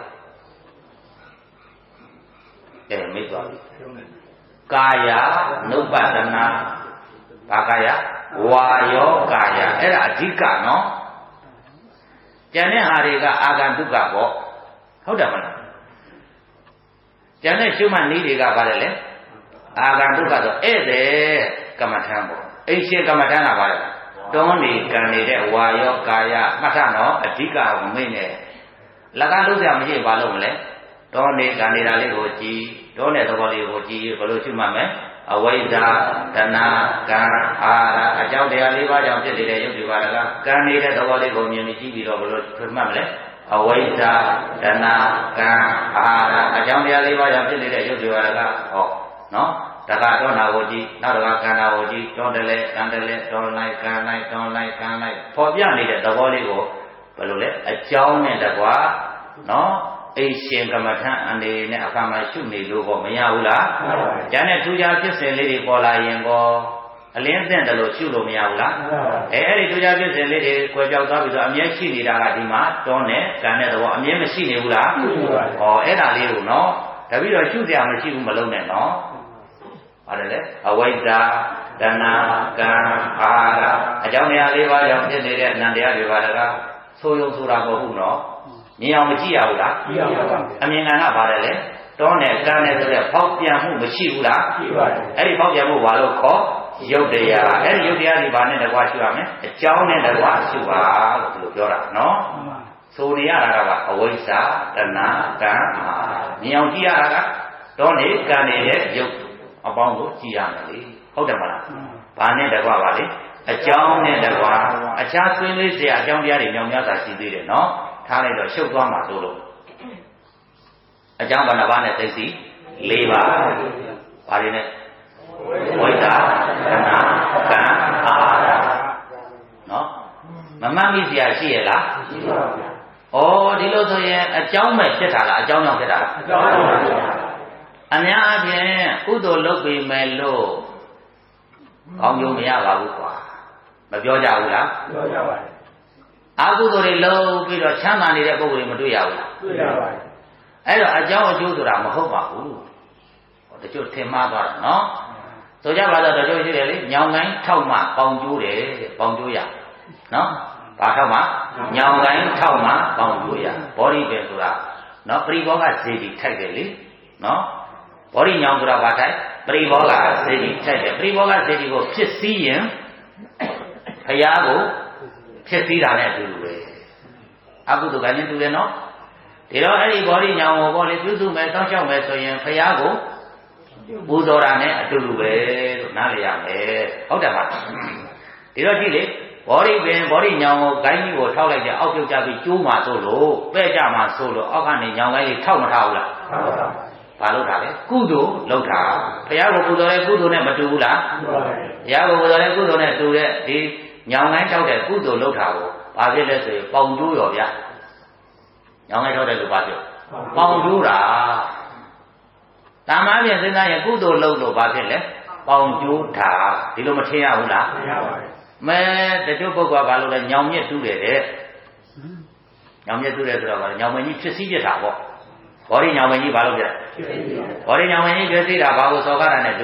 အဲမိတ်သွားပြီကာယနုပ္ပတနာဘာကာယဝါယောကာယအဲ့ဒါအဓိကနော်ကျန်တဲ့ဟာတွေကအာဂန္တုကပေါ့ဟုတ်တယ်မလားကျန်တဲ့ရှုမှတ်နည်းတွေကဘာလဲလဲအာဂန္တုကဆိုဧည့်သည်ကမ္မထံပေါ့အိရှင်ကမ္မထံကဘာလဲတွန်းနေကံနေတဲ့ဝါယောကာယမှတ်ထနော်အဓိကကိုမိတ်နေလက်ကလို့စရာမရှိဘာလို့မလဲတွန်းနေကံနေတာလေးကိုကြည်တွန်းတဲ့သဘောလေးကိုကြည်ဘယ်လိုရှုမှတ်မလဲအဝိဇ္ဇာတဏှာကံအာရအကြောင်းတရားလေးပါးကြောင့်ဖြစ်နေတဲ့ယုတ်ဒီပါဒကကံနေတဲ့သဘောလေးကိုမြင်ပြီးကြည့်ပြီးတော့ဘယ်လိုရှုမှတ်မလဲအဝိဇ္ဇာတဏှာကံအာရအကြောင်းတရားလေးပါးကြောင့်ဖြစ်နေတဲ့ယုတ်ဒီပါဒကဟောနော်တခါတော့နာကိုကြည့်နောက်တစ်ခါကံနာကိုကြည့်တွန်းတယ်လေကံတယ်လေတွန်းလိုက်ကံလိုက်တွန်းလိုက်ကံလိုက်ပေါ်ပြနေတဲ့သဘောလေးကိုဘယ်လိုလဲအကြောင်းနဲ့တကွာနော်အိရှင်ကမ္မထံအနေနဲ့အခါမှရှုနေလို့ပေါ့မရဘူးလားကျန်တဲ့ထူးခြားဖြစ်စဉ်လေးတွေပေါ်လာရင်ကောအလင်းသင့်တယ်လို့ရှုလို့မရဘူးလားအဲအဲ့ဒီထူးခြားဖြစ်စဉ်လေးတွေကွယ်ပြောက်သွားပြီဆိုအမြဲရှိနေတာကဒီမှာတွန်းနဲ့ကံတဲ့သဘောအမြဲမရှိနေဘူးလားဟောအဲ့ဒါလေးကိုနော်တပည့်တော်ရှုစရာမရှိဘူးမလုံးနဲ့နော်ဟုတ်တယ်လေအဝိဇ္ဇာတဏှာကံအာရအကြောင်းတရားလေးပါးကြောင့်ဖြစ်နေတဲ့အနန္တရားတွေပါတကားဆိုယုံဆိုတာမဟုတ်ဘူးနော်မြင်အောင်မကြည့်ရဘူးလားကြည့်ရပါဘူးအမြင်ကံကပါတယ်လေတွန်းနဲ့ကံနဲ့ဆိုတဲ့ဖောက်ပြန်မှုမရှိဘူးလားရှိပါတယ်အဲ့ဒီဖောက်ပြန်မှုဘာလို့ခေါ်ယုတ်တရားအဲ့ဒီယုတ်တရားဒီဘာနဲ့တကွာရှုရမလဲအကြောင်းနဲ့တကွာရှုပါလို့ဒီလိုပြောတာနော်ဆိုနေရတာကပါအဝိဇ္ဇာတဏှာကံအာမြင်အောင်ကြည့်ရတာကတွန်းနဲ့ကံနဲ့ယုတ်အပေါင်းကိုကြည့်ရမယ်လေဟုတ်တယ်မလားဘာနဲ့တကွာပါလေအကြောင်းနဲ့တကွာအခြားဆွေးနွေးစရာအကြောင်းတရားတွေမြောင်များစွာရှိသေးတယ်နော်ထားလိုက်တော့ရှုပ်သွားမှာဆိုလို့အကြောင်းဘာနာပါနဲ့သိစီ၄ပါးဘာတွေနဲ့ဝိဇ္ဇာတဏှာကံအာရနော်မမှတ်မိစရာရှိရလားရှိပါဘူးဩဒီလိုဆိုရင်အကြောင်းမဲ့ဖြစ်တာလားအကြောင်းကြောင့်ဖြစ်တာလားအကြောင်းကြောင့်ပါဗျာအများအပြားကုသိုလ်လုပ်ပေမဲ့လို့ကောင်းကျိုးမရပါဘူးကွာမပြောကြဘူးလားပြောကြပါတယ်အကုသိုလ်တွေလုပ်ပြီးတော့ချမ်းသာနေတဲ့ပုဂ္ဂိုလ်တွေမတွေ့ရဘူးလားတွေ့ရပါတယ်အဲ့တော့အကြောင်းအကျိုးဆိုတာမဟုတ်ပါဘူးတချို့ထင်မှားသွားတာနော်ဆိုကြပါတော့တချို့ရှိတယ်လေညောင်ကိုင်းထောက်မှပေါင်ကျိုးတယ်ပေါင်ကျိုးရနော်ဘာထောက်မှညောင်ကိုင်းထောက်မှပေါင်ကျိုးရဘောဓိပင်ဆိုတာနော်ပရိဘောဂဇေဒီထိုက်တယ်လေနော်ဘောဓိညောင်ဆိုတာဘာထိုက်ပရိဘောဂဇေဒီထိုက်တယ်ပရိဘောဂဇေဒီကိုဖြစ်စည်းရင်ဘုရားကိုဖြစ်စည်းတာနဲ့အတူတူပဲအကုသိုလ်ကလည်းတူတယ်နော်ဒီတော့အဲ့ဒီဘောဓိညောင်ကိုပေါ့လေပြုစုမယ်တောင်းလျှောက်မယ်ဆိုရင်ဘုရားကိုပူဇော်တာနဲ့အတူတူပဲလို့နားလည်ရမယ်ဟုတ်တယ်ပါဒီတော့ကြည့်လေဘောဓိပင်ဘောဓိညောင်ကိုဂိုင်းကြီးကိုထောက်လိုက်ကြအောက်ပြုတ်ကြပြီးကျိုးမှဆိုလို့ပဲ့ကြမှဆိုလို့အောက်ကနေညောင်ကိုင်းလေးထောက်မထားဘူးလားထောက်ပါဘာလို့ထားလဲကုသိုလ်လုပ်တာဘုရားကိုပူဇော်တဲ့ကုသိုလ်နဲ့မတူဘူးလားဘုရားကိုပူဇော်တဲ့ကုသိုလ်နဲ့တူတဲ့ဒီညောင်ကိုင်းထောက်တဲ့ကုသိုလ်လုပ်တာကိုဘာဖြစ်လဲဆိုရင်ပေါင်ကျိုးရောဗျညောင်ကိုင်းထောက်တဲ့လူဘာဖြစ်ပေါင်ကျိုးတာတမန်ပြန်စဉ်းစားရင်ကုသိုလ်လုပ်လို့ဘာဖြစ်လဲပေါင်ကျိုးတာဒီလိုမထင်ရဘူးလားထင်ရပါတယ်မဲတချို့ပုဂ္ဂိုလ်ကဘာလို့လဲညောင်မြက်တူးတယ်တဲ့ညောင်မြက်တူးတယ်ဆိုတော့ညောင်မင်းကြီးဖြစ်စည်းပြတာပေါ့ဘောဓိညောင်မင်းကြီးဘာလို့ပြလဲဘောဓိညောင်မင်းကြီးဖြစ်စည်းတာဘာကိုစော်ကားတာနဲ့တူဘ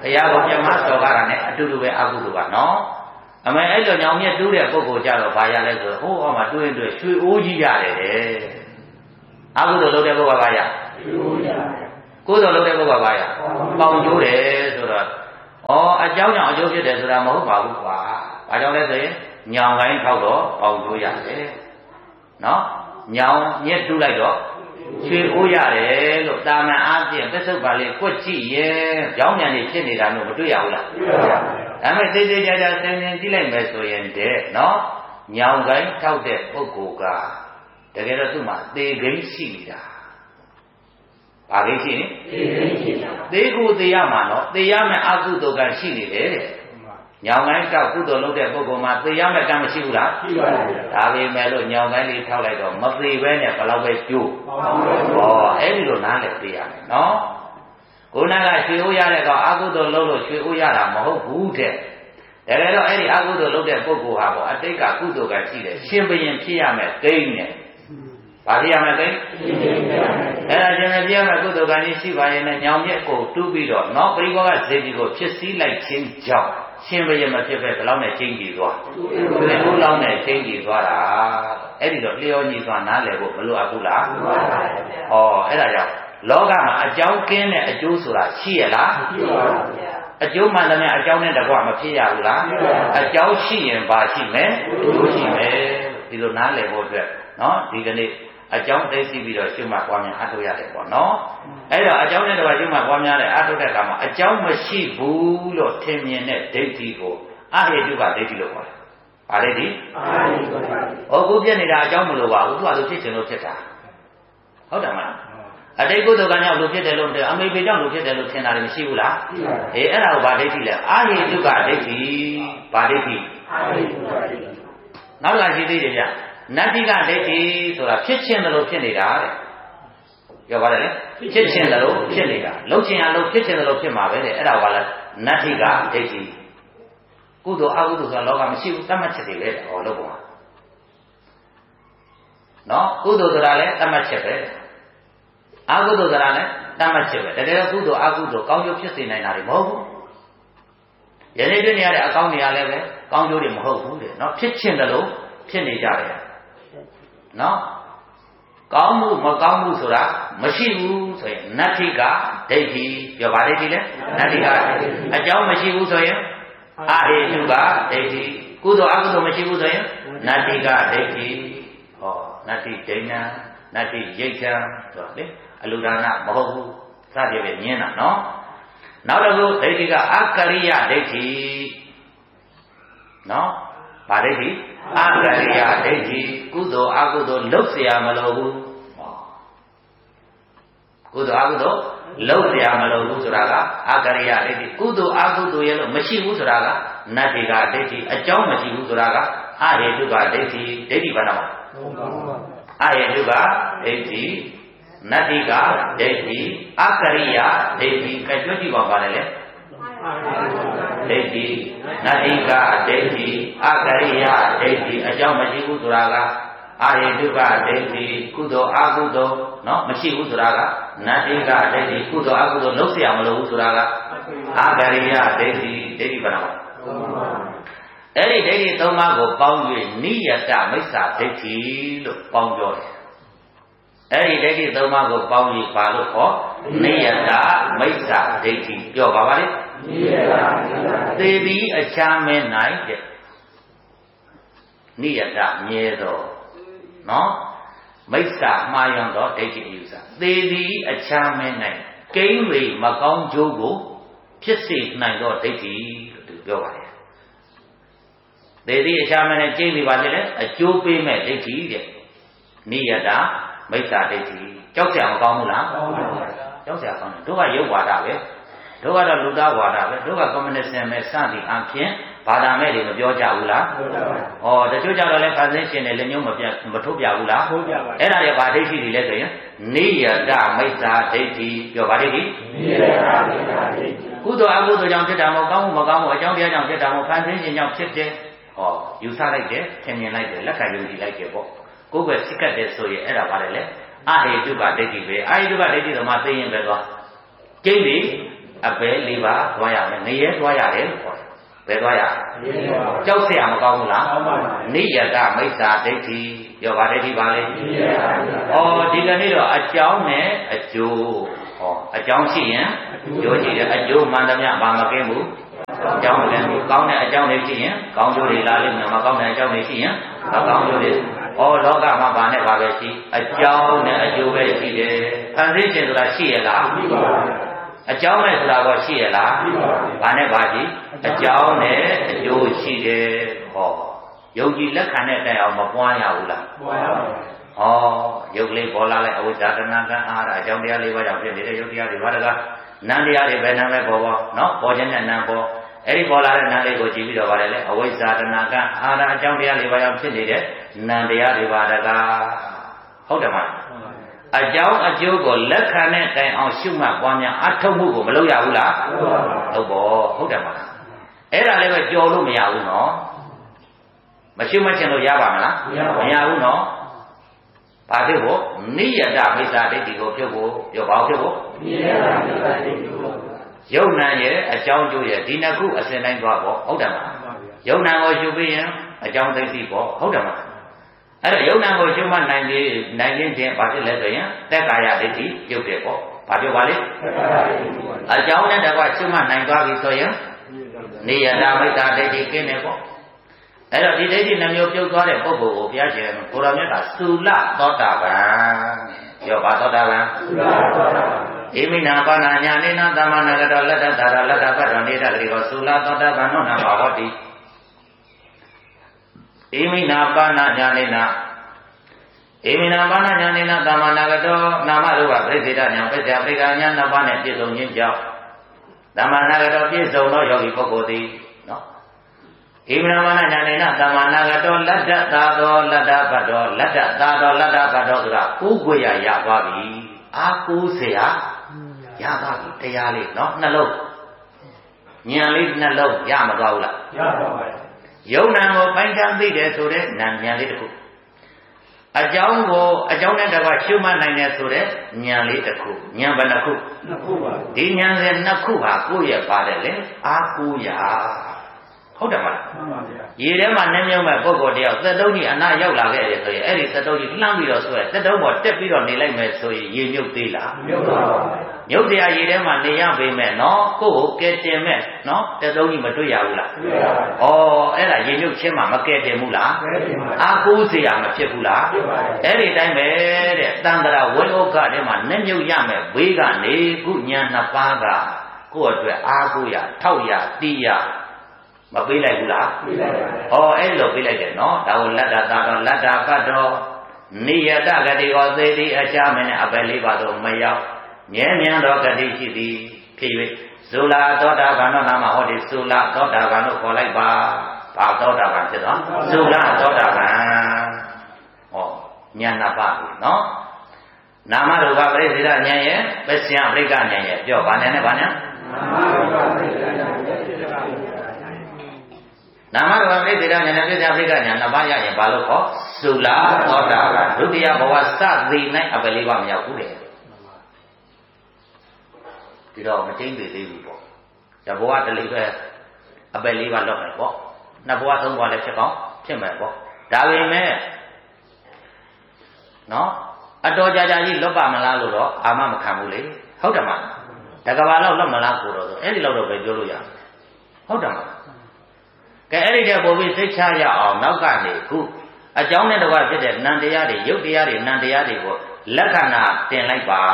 ဘုရားကိုပြမစော်ကားတာနဲ့အတူတူပဲအကုသိုလ်ကနော်အမေအဲ့လိုညောင်မြက်တူးတဲ့ပုဂ္ဂိုလ်ကြတော့ဘာရလဲဆိုဟိုးဟောမှာတွေးတွေရွှေအိုးကြီးရတယ်တဲ့အကုသိုလ်လုပ်တဲ့ပုဂ္ဂိုလ်ကဘာရရွှေအိုးရတယ်ကုသိုလ်လုပ်တဲ့ပုဂ္ဂိုလ်ကဘာရပေါင်ကျိုးတယ်ဆိုတော့ဩအကြောင်းကြောင့်အကျိုးဖြစ်တယ်ဆိုတာမဟုတ်ပါဘူးကွာဘာကြောင့်လဲဆိုရင်ညောင်ကိုင်းထောက်တော့ပေါင်ကျိုးရတယ်နော်ညောင်မြက်တူးလိုက်တော့ရွှေအိုးရတယ်လို့တာမန်အားဖြင့်ပစ္စုပ္ပါလေးကွက်ကြည့်ရင်ကြောင်းဉာဏ်ကြီးဖြစ်နေတာမျိုးမတွေ့ရဘူးလားတွေ့ရပါဘူးဒါပေမဲ့သေးသေးချာချာဆင်ခြင်ကြည့်လိုက်မယ်ဆိုရင်တဲ့နော်ညောင်ကိုင်းထောက်တဲ့ပုဂ္ဂိုလ်ကတကယ်တော့သူ့မှာသေခိန်းရှိနေတာဘာခိန်းရှိနေသေခိန်းရှိတာသေကိုသေရမှာနော်သေရမယ်အကုသိုလ်ကရှိနေတယ်တဲ့ညောင်ကိုင်းထောက်ကုသိုလ်လုပ်တဲ့ပုဂ္ဂိုလ်မှာသေရမယ်ကံမရှိဘူးလားရှိပါဘူးဒါပေမဲ့လို့ညောင်ကိုင်းလေးထောက်လိုက်တော့မသေဘဲနဲ့ဘယ်လောက်ပဲကျိုးဟောအဲ့ဒီလိုနားလည်သိရမယ်နော်ကိုနာကရွှေအိုးရတဲ့ကောင်အကုသိုလ်လုပ်လို့ရွှေအိုးရတာမဟုတ်ဘူးတဲ့တကယ်တော့အဲ့ဒီအကုသိုလ်လုပ်တဲ့ပုဂ္ဂိုလ်ဟာပေါ့အတိတ်ကကုသိုလ်ကရှိတယ်ရှင်ဘရင်ဖြစ်ရမယ်ဂိမ်းနဲ့ဘာဖြစ်ရမယ်ဂိမ်းအဲ့ဒါရှင်ဘရင်ဖြစ်ရမယ်ကုသိုလ်ကကြီးရှိပါရင်လည်းညောင်မြက်ကိုတူးပြီးတော့နော်ပရိဘောကဇေဒီကိုဖြစ်စည်းလိုက်ခြင်းကြောင့်ရှင်ဘရင်မဖြစ်ပဲဘယ်လောက်နဲ့ချင်းကြည့်သွားဘယ်လိုလောက်နဲ့ချင်းကြည့်သွားတာအဲ့ဒီတော့လျော်ညီစွာနားလည်ဖို့မလိုအပ်ဘူးလားမှန်ပါပါဗျာဩအဲ့ဒါကြောင့်လောကမှာအကြောင်းကင်းတဲ့အကျိုးဆိုတာရှိရလားရှိပါပါဗျာအကျိုးမှန်တယ်များအကြောင်းနဲ့တကွမဖြစ်ရဘူးလားအကြောင်းရှိရင်ဘာရှိမယ်အကျိုးရှိမယ်ဒီလိုနားလည်ဖို့အတွက်နော်ဒီကနေ့အကြောင်းသိသိပြီးတော့ရှုမှတ်ပွားများအထောက်ရတယ်ပေါ့နော်အဲ့တော့အကြောင်းနဲ့တကွရှုမှတ်ပွားများတဲ့အထောက်တဲ့အခါမှာအကြောင်းမရှိဘူးလို့ထင်မြင်တဲ့ဒိဋ္ဌိကိုအဟေတုကဒိဋ္ဌိလို့ခေါ်တယ်ဘာဒိဋ္ဌိအဟေတုပါဟောကိုပြနေတာအကြောင်းမလို့ပါဘူးသူကသူဖြစ်ချင်လို့ဖြစ်တာဟုတ်တယ်မလားအတိတ်ကုသိုလ်ကံကြောင့်လူဖြစ်တယ်လို့အမေပေကြောင့်လူဖြစ်တယ်လို့ထင်တာလည်းမရှိဘူးလားအေးအဲ့ဒါကိုဗာဒိဋ္ဌိလဲအာဟိတုကဒိဋ္ဌိဗာဒိဋ္ဌိအာဟိတုကဒိဋ္ဌိနောက်ကရှိသေးတယ်ဗျနတ္တိကဒိဋ္ဌိဆိုတာဖြစ်ခြင်းတယ်လို့ဖြစ်နေတာတဲ့ပြောပါတယ်လေဖြစ်ခြင်းတယ်လို့ဖြစ်နေတာလှုပ်ခြင်းရလို့ဖြစ်ခြင်းတယ်လို့ဖြစ်မှာပဲတဲ့အဲ့ဒါကလည်းနတ္တိကဒိဋ္ဌိကုသိုလ်အကုသိုလ်ဆိုတာလောကမရှိဘူးတတ်မှတ်ချက်တွေပဲဟောလို့ပေါ့နော်ကုသိုလ်ဆိုတာလည်းတတ်မှတ်ချက်ပဲအကုသိုလ်ဆိုတာလည်းတတ်မှတ်ချက်ပဲတကယ်တော့ကုသိုလ်အကုသိုလ်ကောင်းကျိုးဖြစ်စေနိုင်တာတွေမဟုတ်ဘူးယနေ့တွေ့နေရတဲ့အကောင်းတွေကလည်းပဲကောင်းကျိုးတွေမဟုတ်ဘူးတဲ့နော်ဖြစ်ခြင်းတလို့ဖြစ်နေကြတယ်နော်ကောင်းမှုမကောင်းမှုဆိုတာမရှိဘူးဆိုရင်နတ္ထိကဒိဋ္ဌိပြောပါဒိဋ္ဌိလဲနတ္ထိကအကြောင်းမရှိဘူးဆိုရင်အဟေတုကဒိဋ္ဌိကုသိုလ်အကုသိုလ်မရှိဘူးဆိုရင်နတ္ထိကဒိဋ္ဌိဟောနတ္ထိဒိဋ္ဌံနတ္ထိရိတ်ချံဆိုတော့လေအလူဒါနမဟုတ်ဘူးစသည်ပဲမြင်တာနော်နောက်တစ်ခုဒိဋ္ဌိကအကရိယဒိဋ္ဌိနော်ဗာဒိဋ္ဌိအကရိယဒိဋ္ဌိကုသိုလ်အကုသိုလ်လုပ်เสียမလို့ဘူးကုသိုလ်အကုသိုလ်လုပ်เสียမလို့ဘူးဆိုတာကအကရိယဒိဋ္ဌိကုသိုလ်အကုသိုလ်ရဲ့လို့မရှိဘူးဆိုတာကနတ္တိကဒိဋ္ဌိအကြောင်းမရှိဘူးဆိုတာကအဟေတုကဒိဋ္ဌိဒိဋ္ဌိဘာနာမှာအဟေတုကဒိဋ္ဌိနတ္တိကဒိဋ္ဌိအကရိယဒိဋ္ဌိကကြွကြည့်ပါပါလေဒိဋ္ဌိနတ္တိကဒိဋ္ဌိအကရိယဒိဋ္ဌိအကြောင်းမရှိဘူးဆိုတာကအဟေတုကဒိဋ္ဌိကုသိုလ်အကုသိုလ်နော်မရှိဘူးဆိုတာကနတ္တိကဒိဋ္ဌိကုသိုလ်အကုသိုလ်လုပ်เสียမလို့ဘူးဆိုတာကအကရိယဒိဋ္ဌိဒိဋ္ဌိဘာနာအဲ့ဒီဒိဋ္ဌိသုံးပါးကိုပေါင်း၍နိယတမိစ္ဆာဒိဋ္ဌိလို့ပေါင်းပြောတယ်အဲ့ဒီဒိဋ္ဌိသုံးပါးကိုပေါင်းပြီးပါလို့ခေါ်နိယတမိစ္ဆာဒိဋ္ဌိပြောပါပါလေနိယတသေပြီးအခြားမဲနိုင်တဲ့နိယတမြဲတော့နော်မိစ္ဆာမှားရောတော့ဒိဋ္ဌိအယူဆသေပြီးအခြားမဲနိုင်ကိန်းဝေမကောင်းကျိုးကိုဖြစ်စေနိုင်တော့ဒိဋ္ဌိလို့သူပြောပါတယ်သေပြီးအခြားမဲနဲ့ကျိန်းပြီးပါလေအကျိုးပေးမဲ့ဒိဋ္ဌိတဲ့နိယတမိစ္ဆာဒိဋ္ဌိကြောက်ကြမကောင်းဘူးလားကောင်းပါဘူးကြောက်ကြကောင်းတယ်တို့ကရုပ်ဝါဒပဲတို့ကတော့လူသားဝါဒပဲတို့ကကွန်မြူနစ်စင်ပဲစသည်အပြင်ဘာသာမဲ့တွေမပြောကြဘူးလားပြောကြပါဘူးဩတချို့ကြတော့လည်းဖန်ဆင်းရှင်တွေလည်းညုံမပြမထုတ်ပြဘူးလားထုတ်ပြပါအဲ့ဒါတွေဘာဒိဋ္ဌိတွေလဲဆိုရင်နိယတမိစ္ဆာဒိဋ္ဌိပြောပါဒိဋ္ဌိနိယတမိစ္ဆာဒိဋ္ဌိကုသိုလ်အကုသိုလ်ကြောင့်ဖြစ်တာမဟုတ်ကောင်းမှုမကောင်းမှုအကြောင်းတရားကြောင့်ဖြစ်တာမဟုတ်ဖန်ဆင်းရှင်ကြောင့်ဖြစ်တယ်ဟောယူဆလိုက်တယ်ထင်မြင်လိုက်တယ်လက်ခံယုံကြည်လိုက်တယ်ပေါ့ကိုယ်ပဲစိတ်ကတ်တယ်ဆိုရင်အဲ့ဒါပါတယ်လေအဟေတုကဒိဋ္ဌိပဲအဟေတုကဒိဋ္ဌိတော့မှသိရင်ပဲသွားကျိန်းပြီအပယ်လေးပါးသွားရမယ်ငရဲသွားရတယ်လို့ခေါ်တယ်ဘယ်သွားရကြောက်เสียမကောင်းဘူးလားနိယတမိစ္ဆာဒိဋ္ဌိပြောပါဒိဋ္ဌိပါလေဩဒီကနေ့တော့အကြောင်းနဲ့အကျိုးဟောအကြောင်းရှိရင်အကျိုးရှိတယ်အကျိုးမှန်သမျှဘာမကင်းဘူးအကြောင်းမကင်းဘူးကောင်းတဲ့အကြောင်းတွေရှိရင်ကောင်းကျိုးတွေလာလိမ့်မယ်မကောင်းတဲ့အကြောင်းတွေရှိရင်မကောင်းကျိုးတွေဩလောကမှာဘာနဲ့ဘာပဲရှိအကြောင်းနဲ့အကျိုးပဲရှိတယ်ဖန်ဆင်းခြင်းဆိုတာရှိရလားရှိပါဘူးအကြောင်းနဲ့ဆိုတာကရှိရလားဘာနဲ့ဘာကြည့်အကြောင်းနဲ့အကျိုးရှိတယ်ဟောယုံကြည်လက်ခံတဲ့တိုင်အောင်မပွားရဘူးလားပွားရပါဘူးဟောယုတ်ကလေးပေါ်လာလိုက်အဝိဇ္ဇာတဏှာကံအာရအကြောင်းတရားလေးပါးကြောင့်ဖြစ်နေတဲ့ယုတ်တရားတွေဘာတကားနံတရားတွေဘယ်နာပဲပေါ်ပေါ်နော်ပေါ်ခြင်းနဲ့နံပေါ်အဲ့ဒီပေါ်လာတဲ့နံလေးကိုကြည့်ပြီးတော့ဗါတယ်လေအဝိဇ္ဇာတဏှာကံအာရအကြောင်းတရားလေးပါးကြောင့်ဖြစ်နေတဲ့နံတရားတွေဘာတကားဟုတ်တယ်မလားအကြောင်းအကျိုးကိုလက်ခံတဲ့တိုင်အောင်ရှုမှတ်ပွားများအထုတ်မှုကိုမလုပ်ရဘူးလားဟုတ်ပါဘူးဟုတ်တယ်မလားအဲ့ဒါလည်းပဲကြော်လို့မရဘူးနော်မရှုမှတ်ချင်လို့ရပါမလားမရဘူးနော်ဘာဖြစ်ဖို့နိယတမိစ္ဆာဒိဋ္ဌိကိုပြုတ်ဖို့ပြောပါဖြစ်ဖို့နိယတမိစ္ဆာဒိဋ္ဌိကိုယုံနာရဲ့အကြောင်းကျိုးရဲ့ဒီနှစ်ခုအစဉ်တိုင်းသွားပေါ့ဟုတ်တယ်မလားယုံနာကိုရှုပြီးရင်အကြောင်းသိသိပေါ့ဟုတ်တယ်မလားအဲ့တော့ယုံနာကိုရှုမှတ်နိုင်ပြီးနိုင်ခြင်းချင်းဘာဖြစ်လဲဆိုရင်သက်ကာယဒိဋ္ဌိပြုတ်တယ်ပေါ့ဘာပြောပါလဲအကြောင်းနဲ့တကွရှုမှတ်နိုင်သွားပြီဆိုရင်နိယတမိစ္ဆာဒိဋ္ဌိကင်းတယ်ပေါ့အဲ့တော့ဒီဒိဋ္ဌိနှမျိုးပြုတ်သွားတဲ့ပုဂ္ဂိုလ်ကိုဘုရားရှင်ကိုရောမြတ်ကသုလသောတာပန်ပြောပါသောတာပန်သုလသောတာပန်ဣမိနာပါဏညာနေနာသမဏဂတောလတ္တသာရလတ္တပတ္တောနေတာတိကိုသုလသောတာပန်နောနာမဟောတိဣမိနာပါဏညာနေနာဣမိနာပါဏညာနေနာသမဏဂတောနာမရူပပြိစေတညာပစ္စယပိကညာနှစ်ပါးနဲ့ပြည့်စုံခြင်းကြောင့်သမဏဂတောပြည့်စုံသောယောဂီပုဂ္ဂိုလ်သည်နော်ဣမိနာပါဏညာနေနာသမဏဂတောလတ္တသာသောလတ္တပတ္တောလတ္တသာသောလတ္တပတ္တောဆိုတာကိုးကွယ်ရရသွားပြီအာကိုးเสียရသွားပြီတရားလေးနော်နှလုံးဉာဏ်လေးနှလုံးရမသွားဘူးလားရပါပါယုံနာကိုပိုင်းခြားသိတယ်ဆိုတဲ့ဉာဏ်ဉာဏ်လေးတစ်ခုအကြောင်းကိုအကြောင်းနဲ့တကွရှုမှတ်နိုင်တယ်ဆိုတဲ့ဉာဏ်လေးတစ်ခုဉာဏ်ဘယ်နှခုနှစ်ခုပါဒီဉာဏ်ရဲ့နှစ်ခုဟာကိုယ့်ရဲ့ပါတယ်လေအာကိုးရဟုတ်တယ်မလားမှန်ပါဗျာရေထဲမှာနှမြုံမဲ့ပုဂ္ဂိုလ်တယောက်သက်တုံးကြီးအနာရောက်လာခဲ့တယ်ဆိုရင်အဲ့ဒီသက်တုံးကြီးလှမ်းပြီးတော့ဆွဲသက်တုံးပေါ်တက်ပြီးတော့နေလိုက်မယ်ဆိုရင်ရေမြုပ်သေးလားမြုပ်ပါပါမြုပ်တရားရေထဲမှာနေရပေမဲ့နော်ကိုယ့်ကိုကဲတင်မဲ့နော်သက်တုံးကြီးမတွေ့ရဘူးလားတွေ့ရပါဘူးဩအဲ့ဒါရေမြုပ်ခြင်းမှာမကဲတင်ဘူးလားကဲတင်ပါအာကိုးစရာမဖြစ်ဘူးလားဖြစ်ပါတယ်အဲ့ဒီတိုင်းပဲတဲ့တန်တရာဝိဩကထဲမှာနှမြုပ်ရမယ်ဘေးကနေခုညာနှစ်ပါးကကိုယ့်အတွက်အာကိုးရထောက်ရတီးရမပေးလိုက်ဘူးလားပေးလိုက်ပါဘူးဩအဲ့လိုပေးလိုက်တယ်နော်ဒါကိုလတ္တသာတော့လတ္တပတ္တောနိယတဂတိဟောသေတိအချမင်းနဲ့အပယ်လေးပါတော့မရောက်မြဲမြံသောဂတိရှိသည်ဖြစ်၍ဇူလာသောတာပန်တို့နာမဟောဒီဇူလာသောတာပန်တို့ခေါ်လိုက်ပါဘာသောတာပန်ဖြစ်တော့ဇူလာသောတာပန်ဟောဉာဏ်နာပါပြီနော်နာမရူပပရိစ္ဆေဒဉာဏ်ရဲ့ပစ္စယပရိက္ခဉာဏ်ရဲ့ပြောဘာနဲ့နဲ့ဘာနဲ့နာမရူပပရိစ္ဆေဒဉာဏ်ရဲ့ပစ္စယပရိက္ခဉာဏ်နာမရူပပရိစ္ဆေဒဉာဏ်နဲ့ပစ္စယပရိက္ခဉာဏ်နှစ်ပါးရရင်ဘာလို့ခေါ်သုလာသောတာပန်ဒုတိယဘဝစသည်၌အပယ်လေးပါမရောက်ဘူးတဲ့ဒီတော့မကျင်းသေးသေးဘူးပေါ့ဒါဘဝတလေးပဲအပယ်လေးပါလောက်မယ်ပေါ့နှစ်ဘဝသုံးဘဝလည်းဖြစ်ကောင်းဖြစ်မယ်ပေါ့ဒါပေမဲ့နော်အတော်ကြာကြာကြီးလွတ်ပါမလားလို့တော့အာမမခံဘူးလေဟုတ်တယ်မလားတကဘာလောက်လွတ်မလားကိုတော့ဆိုအဲ့ဒီလောက်တော့ပဲပြောလို့ရဟုတ်တယ်မလားကဲအဲ့ဒီတဲ့ပုံပြီးသိချရအောင်နောက်ကနေခုအကြောင်းနဲ့တကွဖြစ်တဲ့နံတရားတွေရုပ်တရားတွေနံတရားတွေကိုလက္ခဏာတင်လိုက်ပါ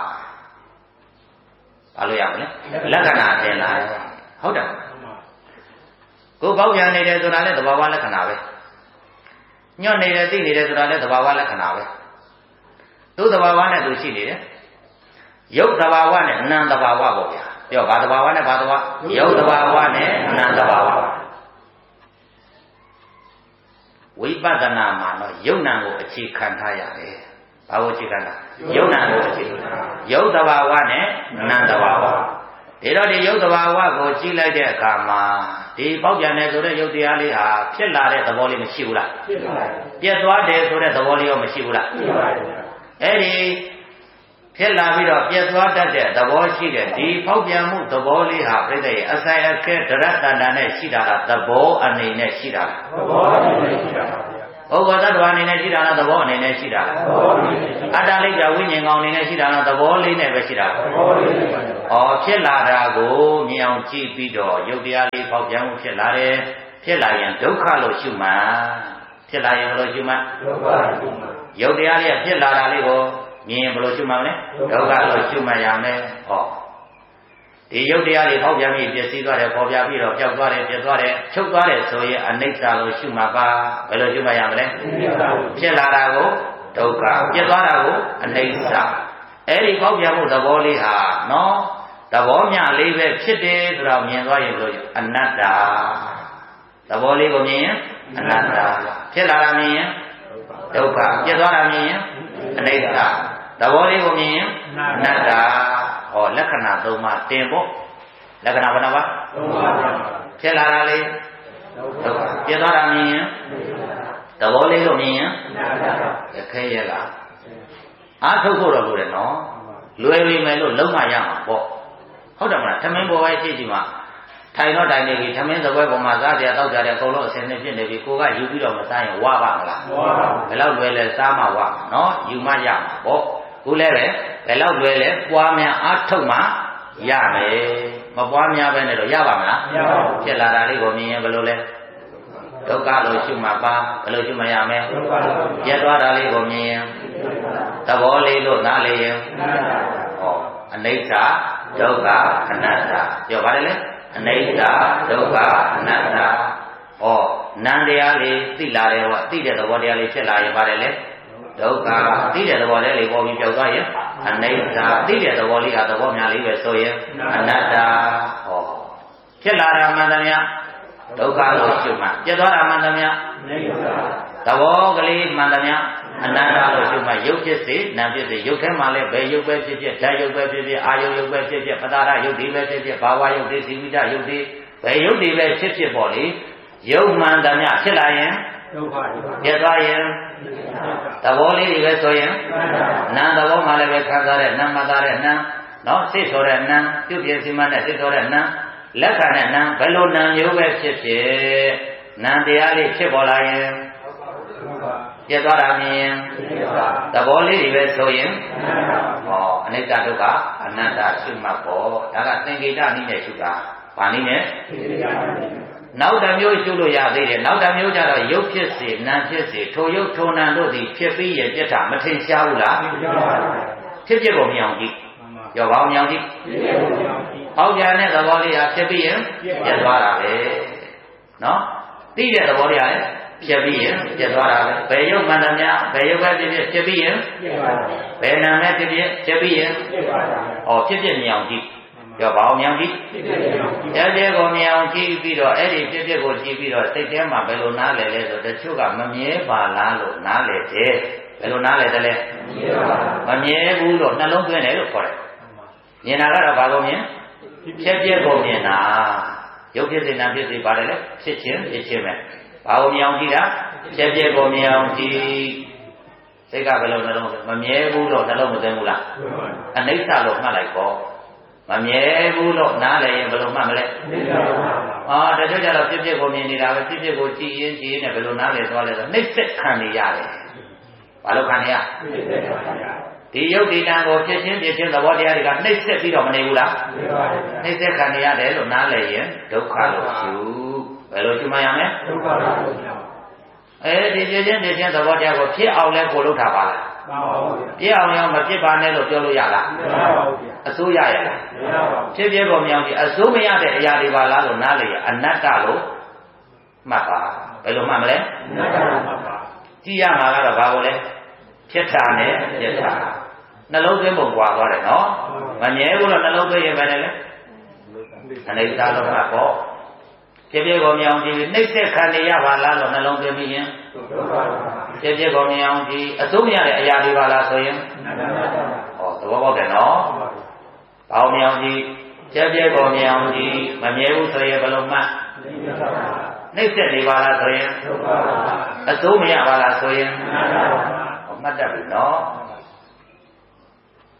ဘာလို့ရမလဲလက္ခဏာတင်လိုက်ဟုတ်တယ်ကိုပေါက်ပြန်နေတယ်ဆိုတာလည်းသဘာဝလက္ခဏာပဲညွတ်နေတယ်သိနေတယ်ဆိုတာလည်းသဘာဝလက္ခဏာပဲသူ့သဘာဝနဲ့သူရှိနေတယ်ရုပ်သဘာဝနဲ့နံသဘာဝပေါ့ဗျာပြောဘာသဘာဝနဲ့ဘာသဘာဝရုပ်သဘာဝနဲ့နံသဘာဝဝိပဿနာမှာတော့ယုံနာကိုအခြေခံထားရတယ်။ဘာကိုအခြေခံတာ။ယုံနာကိုအခြေခံ။ယုတ်တဘာဝနဲ့နံတဘာဝ။ဒီတော့ဒီယုတ်တဘာဝကိုကြည့်လိုက်တဲ့အခါမှာဒီပေါက်ပြန်တယ်ဆိုတဲ့ယုတ်တရားလေးဟာဖြစ်လာတဲ့သဘောလေးမရှိဘူးလား။ဖြစ်ပါတယ်။ပြတ်သွားတယ်ဆိုတဲ့သဘောလေးရောမရှိဘူးလား။ဖြစ်ပါတယ်။အဲ့ဒီဖြဖြစ်လာပြီးတော့ပြတ်သွားတတ်တဲ့သဘောရှိတဲ့ဒီဖောက်ပြန်မှုသဘောလေးဟာပြိတ္တိအဆိုင်အခဲဒရတ္တန္တနဲ့ရှိတာလားသဘောအနေနဲ့ရှိတာလားသဘောအနေနဲ့ရှိတာပါဗျာပုဂ္ဂိုလ်သတ္တဝါအနေနဲ့ရှိတာလားသဘောအနေနဲ့ရှိတာလားသဘောအနေနဲ့ရှိတာအတ္တလိကဝိညာဉ်ကောင်အနေနဲ့ရှိတာလားသဘောလေးနဲ့ပဲရှိတာလားသဘောလေးနဲ့ပါဗျာဩဖြစ်လာတာကိုမြင်အောင်ကြည့်ပြီးတော့ယုတ်တရားလေးဖောက်ပြန်မှုဖြစ်လာတယ်ဖြစ်လာရင်ဒုက္ခလို့ရှုမှန်ဖြစ်လာရင်ဘယ်လိုရှုမှန်ဒုက္ခလို့ရှုမှန်ယုတ်တရားလေးဖြစ်လာတာလေးကိုမြင်ရင်ဘယ်လိုရှုမှန်လဲဒုက္ခလို့ရှုမှန်ရမယ်ဟောဒီယုတ်တရားတွေပေါက်ပြန်ပြီးပြည့်စည်သွားတယ်ပေါ်ပြပြီးတော့ပျောက်သွားတယ်ပြတ်သွားတယ်ချုပ်သွားတယ်ဆိုရင်အနိစ္စလို့ရှုမှတ်ပါဘယ်လိုရှုမှတ်ရမလဲဖြစ်လာတာကိုဒုက္ခပြတ်သွားတာကိုအနိစ္စအဲ့ဒီပေါက်ပြန်မှုသဘောလေးဟာနော်သဘောမျှလေးပဲဖြစ်တယ်ဆိုတော့မြင်သွားရင်လို့အနတ္တသဘောလေးကိုမြင်ရင်အနတ္တဖြစ်လာတာမြင်ရင်ဒုက္ခပြတ်သွားတာမြင်ရင်အနိစ္စသဘောလေးကိုမြင်ရင်အနတ္တဟောလက္ခဏာသုံးပါးတင်ဖို့လက္ခဏာဘယ်နှပါးသုံးပါးဖြစ်လာတာလေးဒုက္ခပြတ်သွားတာမြင်ရင်သဘောလေးကိုမြင်ရင်အခဲရလားအားထုတ်ဖို့တော့လို့တယ်နော်လွယ်ပြီမယ်လို့လုံးမရမှာပေါ့ဟုတ်တယ်မလားသမင်းပေါ်ပဲကြည့်ကြည့်မှာထိုင်တော့တိုင်နေပြီသမင်းသပွဲပေါ်မှာစားကြတောက်ကြတယ်အကုန်လုံးအစင်းနဲ့ဖြစ်နေပြီကိုကယူပြီးတော့မစားရင်ဝါပါမလားဝါပါဘယ်လောက်လွယ်လဲစားမှဝါနော်ယူမှရမှာပေါ့ခုလည်းပဲဘယ်လောက်လွယ်လဲပွားများအားထုတ်မှရမယ်မပွားများပဲနဲ့တော့ရပါမလားမရပါဘူးဖြစ်လာတာလေးကိုမြင်ရင်ဘယ်လိုလဲဒုက္ခလို့ရှုမှပါဘယ်လိုရှုမှရမလဲပြတ်သွားတာလေးကိုမြင်ရင်သဘောလေးလို့နားလေရင်ဟောအနိစ္စဒုက္ခအနတ္တပြောပါတယ်လေအနိစ္စဒုက္ခအနတ္တဟောနံတရားလေးသိလာတယ်ဟောသိတဲ့သဘောတရားလေးဖြစ်လာရင်ပါတယ်လေဒုက္ခသိတဲ့သဘောလေးလေးပေါ်ပြီးပြောက်သွားရင်အနိစ္စသိတဲ့သဘောလေးဟာသဘောများလေးပဲဆိုရင်အနတ္တဟောဖြစ်လာတာမှန်သမျှဒုက္ခလို့ရှုမှတ်ပြတ်သွားတာမှန်သမျှအနိစ္စသဘောကလေးမှန်သမျှအနတ္တလို့ရှုမှတ်ရုပ်ဖြစ်စေနာမ်ဖြစ်စေရုပ်ထဲမှာလည်းဘယ်ရုပ်ပဲဖြစ်ဖြစ်ဓာတ်ရုပ်ပဲဖြစ်ဖြစ်အာယုရုပ်ပဲဖြစ်ဖြစ်ပတာရရုပ်ဒီပဲဖြစ်ဖြစ်ဘာဝရုပ်ဒီစီဝိတရုပ်ဒီဘယ်ရုပ်ဒီပဲဖြစ်ဖြစ်ပေါ့လေရုပ်မှန်သမျှဖြစ်လာရင်ဒုက္ခပြတ်သွားရင်သဘောလေးတွေပဲဆိုရင်နာမ်သဘောမှလည်းပဲခံစားတဲ့နာမ်မှသားတဲ့နာမ်နော်စိတ်ဆိုတဲ့နာမ်ပြုပြစီမနဲ့စိတ်ဆိုတဲ့နာမ်လက်ခံတဲ့နာမ်ဘယ်လိုနာမ်မျိုးပဲဖြစ်ဖြစ်နာမ်တရားလေးဖြစ်ပေါ်လာရင်ပြတ်သွားတာမြင်သဘောလေးတွေပဲဆိုရင်ဟောအနိစ္စဒုက္ခအနတ္တရှုမှတ်ပေါ့ဒါကသင်္ကေတနည်းနဲ့ရှုတာဗာနည်းနဲ့နောက်တစ်မျိုးရှုလို့ရသေးတယ်နောက်တစ်မျိုးကျတော့ရုပ်ဖြစ်စေနာမ်ဖြစ်စေထိုရုပ်ထိုနာမ်တို့သည်ဖြစ်ပြီးရပြတ်တာမထင်ရှားဘူးလားဖြစ်ဖြစ်ကိုမြင်အောင်ကြည့်ရောပါအောင်မြင်အောင်ကြည့်ဟောက်ပြန်တဲ့သဘောလေးဟာဖြစ်ပြီးရင်ပြတ်သွားတာပဲနော်သိတဲ့သဘောလေးဟာလည်းဖြစ်ပြီးရင်ပြတ်သွားတာပဲဘယ်ရုပ်မှန်တယ်များဘယ်ရုပ်ပဲဖြစ်ဖြစ်ဖြစ်ပြီးရင်ဘယ်နာမ်နဲ့ဖြစ်ဖြစ်ဖြစ်ပြီးရင်ဟောဖြစ်ဖြစ်မြင်အောင်ကြည့်ပြောပါအောင်မြင်ကြည့်တဲ့တဲ့ကိုမြင်အောင်ကြည့်ပြီးတော့အဲ့ဒီဖြစ်ဖြစ်ကိုကြည့်ပြီးတော့စိတ်ထဲမှာဘယ်လိုနားလဲလဲဆိုတချို့ကမမြဲပါလားလို့နားလဲတယ်ဘယ်လိုနားလဲတယ်လဲမမြဲဘူးလို့နှလုံးသွင်းတယ်လို့ခေါ်တယ်မြင်တာကတော့ဘာကိုမြင်ဖြစ်ဖြစ်ကိုမြင်တာရုပ်ဖြစ်စေနာဖြစ်စေပါတယ်လေဖြစ်ခြင်းဖြစ်ခြင်းပဲဘာကိုမြင်အောင်ကြည့်တာဖြစ်ဖြစ်ကိုမြင်အောင်ကြည့်စိတ်ကဘယ်လိုနှလုံးမမြဲဘူးလို့နှလုံးမသွင်းဘူးလားအနိစ္စလို့မှတ်လိုက်ပေါ့မမြဲဘူးလို့နားလည်ရင်ဘယ်လိုမှတ်မလဲအာတချို့ကျတော့ဖြစ်ဖြစ်ကိုမြင်နေတာပဲဖြစ်ဖြစ်ကိုကြည့်ရင်ကြည့်ရင်ဘယ်လိုနားလည်သွားလဲဆိုနှိမ့်ဆက်ခံနေရတယ်ဘာလို့ခံနေရဒီယုတ်ဒီတံကိုဖြစ်ချင်းဖြစ်ချင်းသဘောတရားတွေကနှိမ့်ဆက်ပြီးတော့မနေဘူးလားနှိမ့်ဆက်ခံနေရတယ်လို့နားလည်ရင်ဒုက္ခလို့ရှုဘယ်လိုရှုမှရမလဲဒုက္ခလို့ရှုအဲဒီဖြစ်ချင်းဖြစ်ချင်းသဘောတရားကိုဖြစ်အောင်လဲကိုလုပ်တာပါလားမှန်ပါဘူးပြည့်အောင်ရောမဖြစ်ပါနဲ့လို့ပြောလို့ရလားမရပါဘူးအစိုးရရလားမရပါဘူးဖြစ်ဖြစ်ပေါ်မြောင်ဒီအစိုးမရတဲ့အရာတွေပါလားလို့နားလေရအနတ္တလို့မှတ်ပါဘယ်လိုမှတ်မလဲအနတ္တလို့မှတ်ပါကြည့်ရမှာကတော့ဘာကိုလဲဖြစ်တာနဲ့ပြက်တာနှလုံးသွင်းပုံကွာသွားတယ်နော်မမြဲဘူးလို့နှလုံးသွင်းရင်ပဲလေအနိစ္စလို့မှတ်ပေါ့ဖြစ်ဖြစ်ပေါ်မြောင်ဒီနှိမ့်ဆက်ခံနေရပါလားလို့နှလုံးသွင်းပြီးရင်ဖြစ်ဖြစ်ပေါ်မြင်အောင်ဒီအစိုးမရတဲ့အရာတွေပါလားဆိုရင်ဟောသဘောပေါက်တယ်နော်ပေါမြင်အောင်ဒီဖြစ်ဖြစ်ပေါ်မြင်အောင်ဒီမမြဲဘူးဆိုရင်ဘယ်လိုမှနှိမ့်ဆက်နေပါလားဆိုရင်အစိုးမရပါလားဆိုရင်ဟောမှတ်တတ်ပြီနော်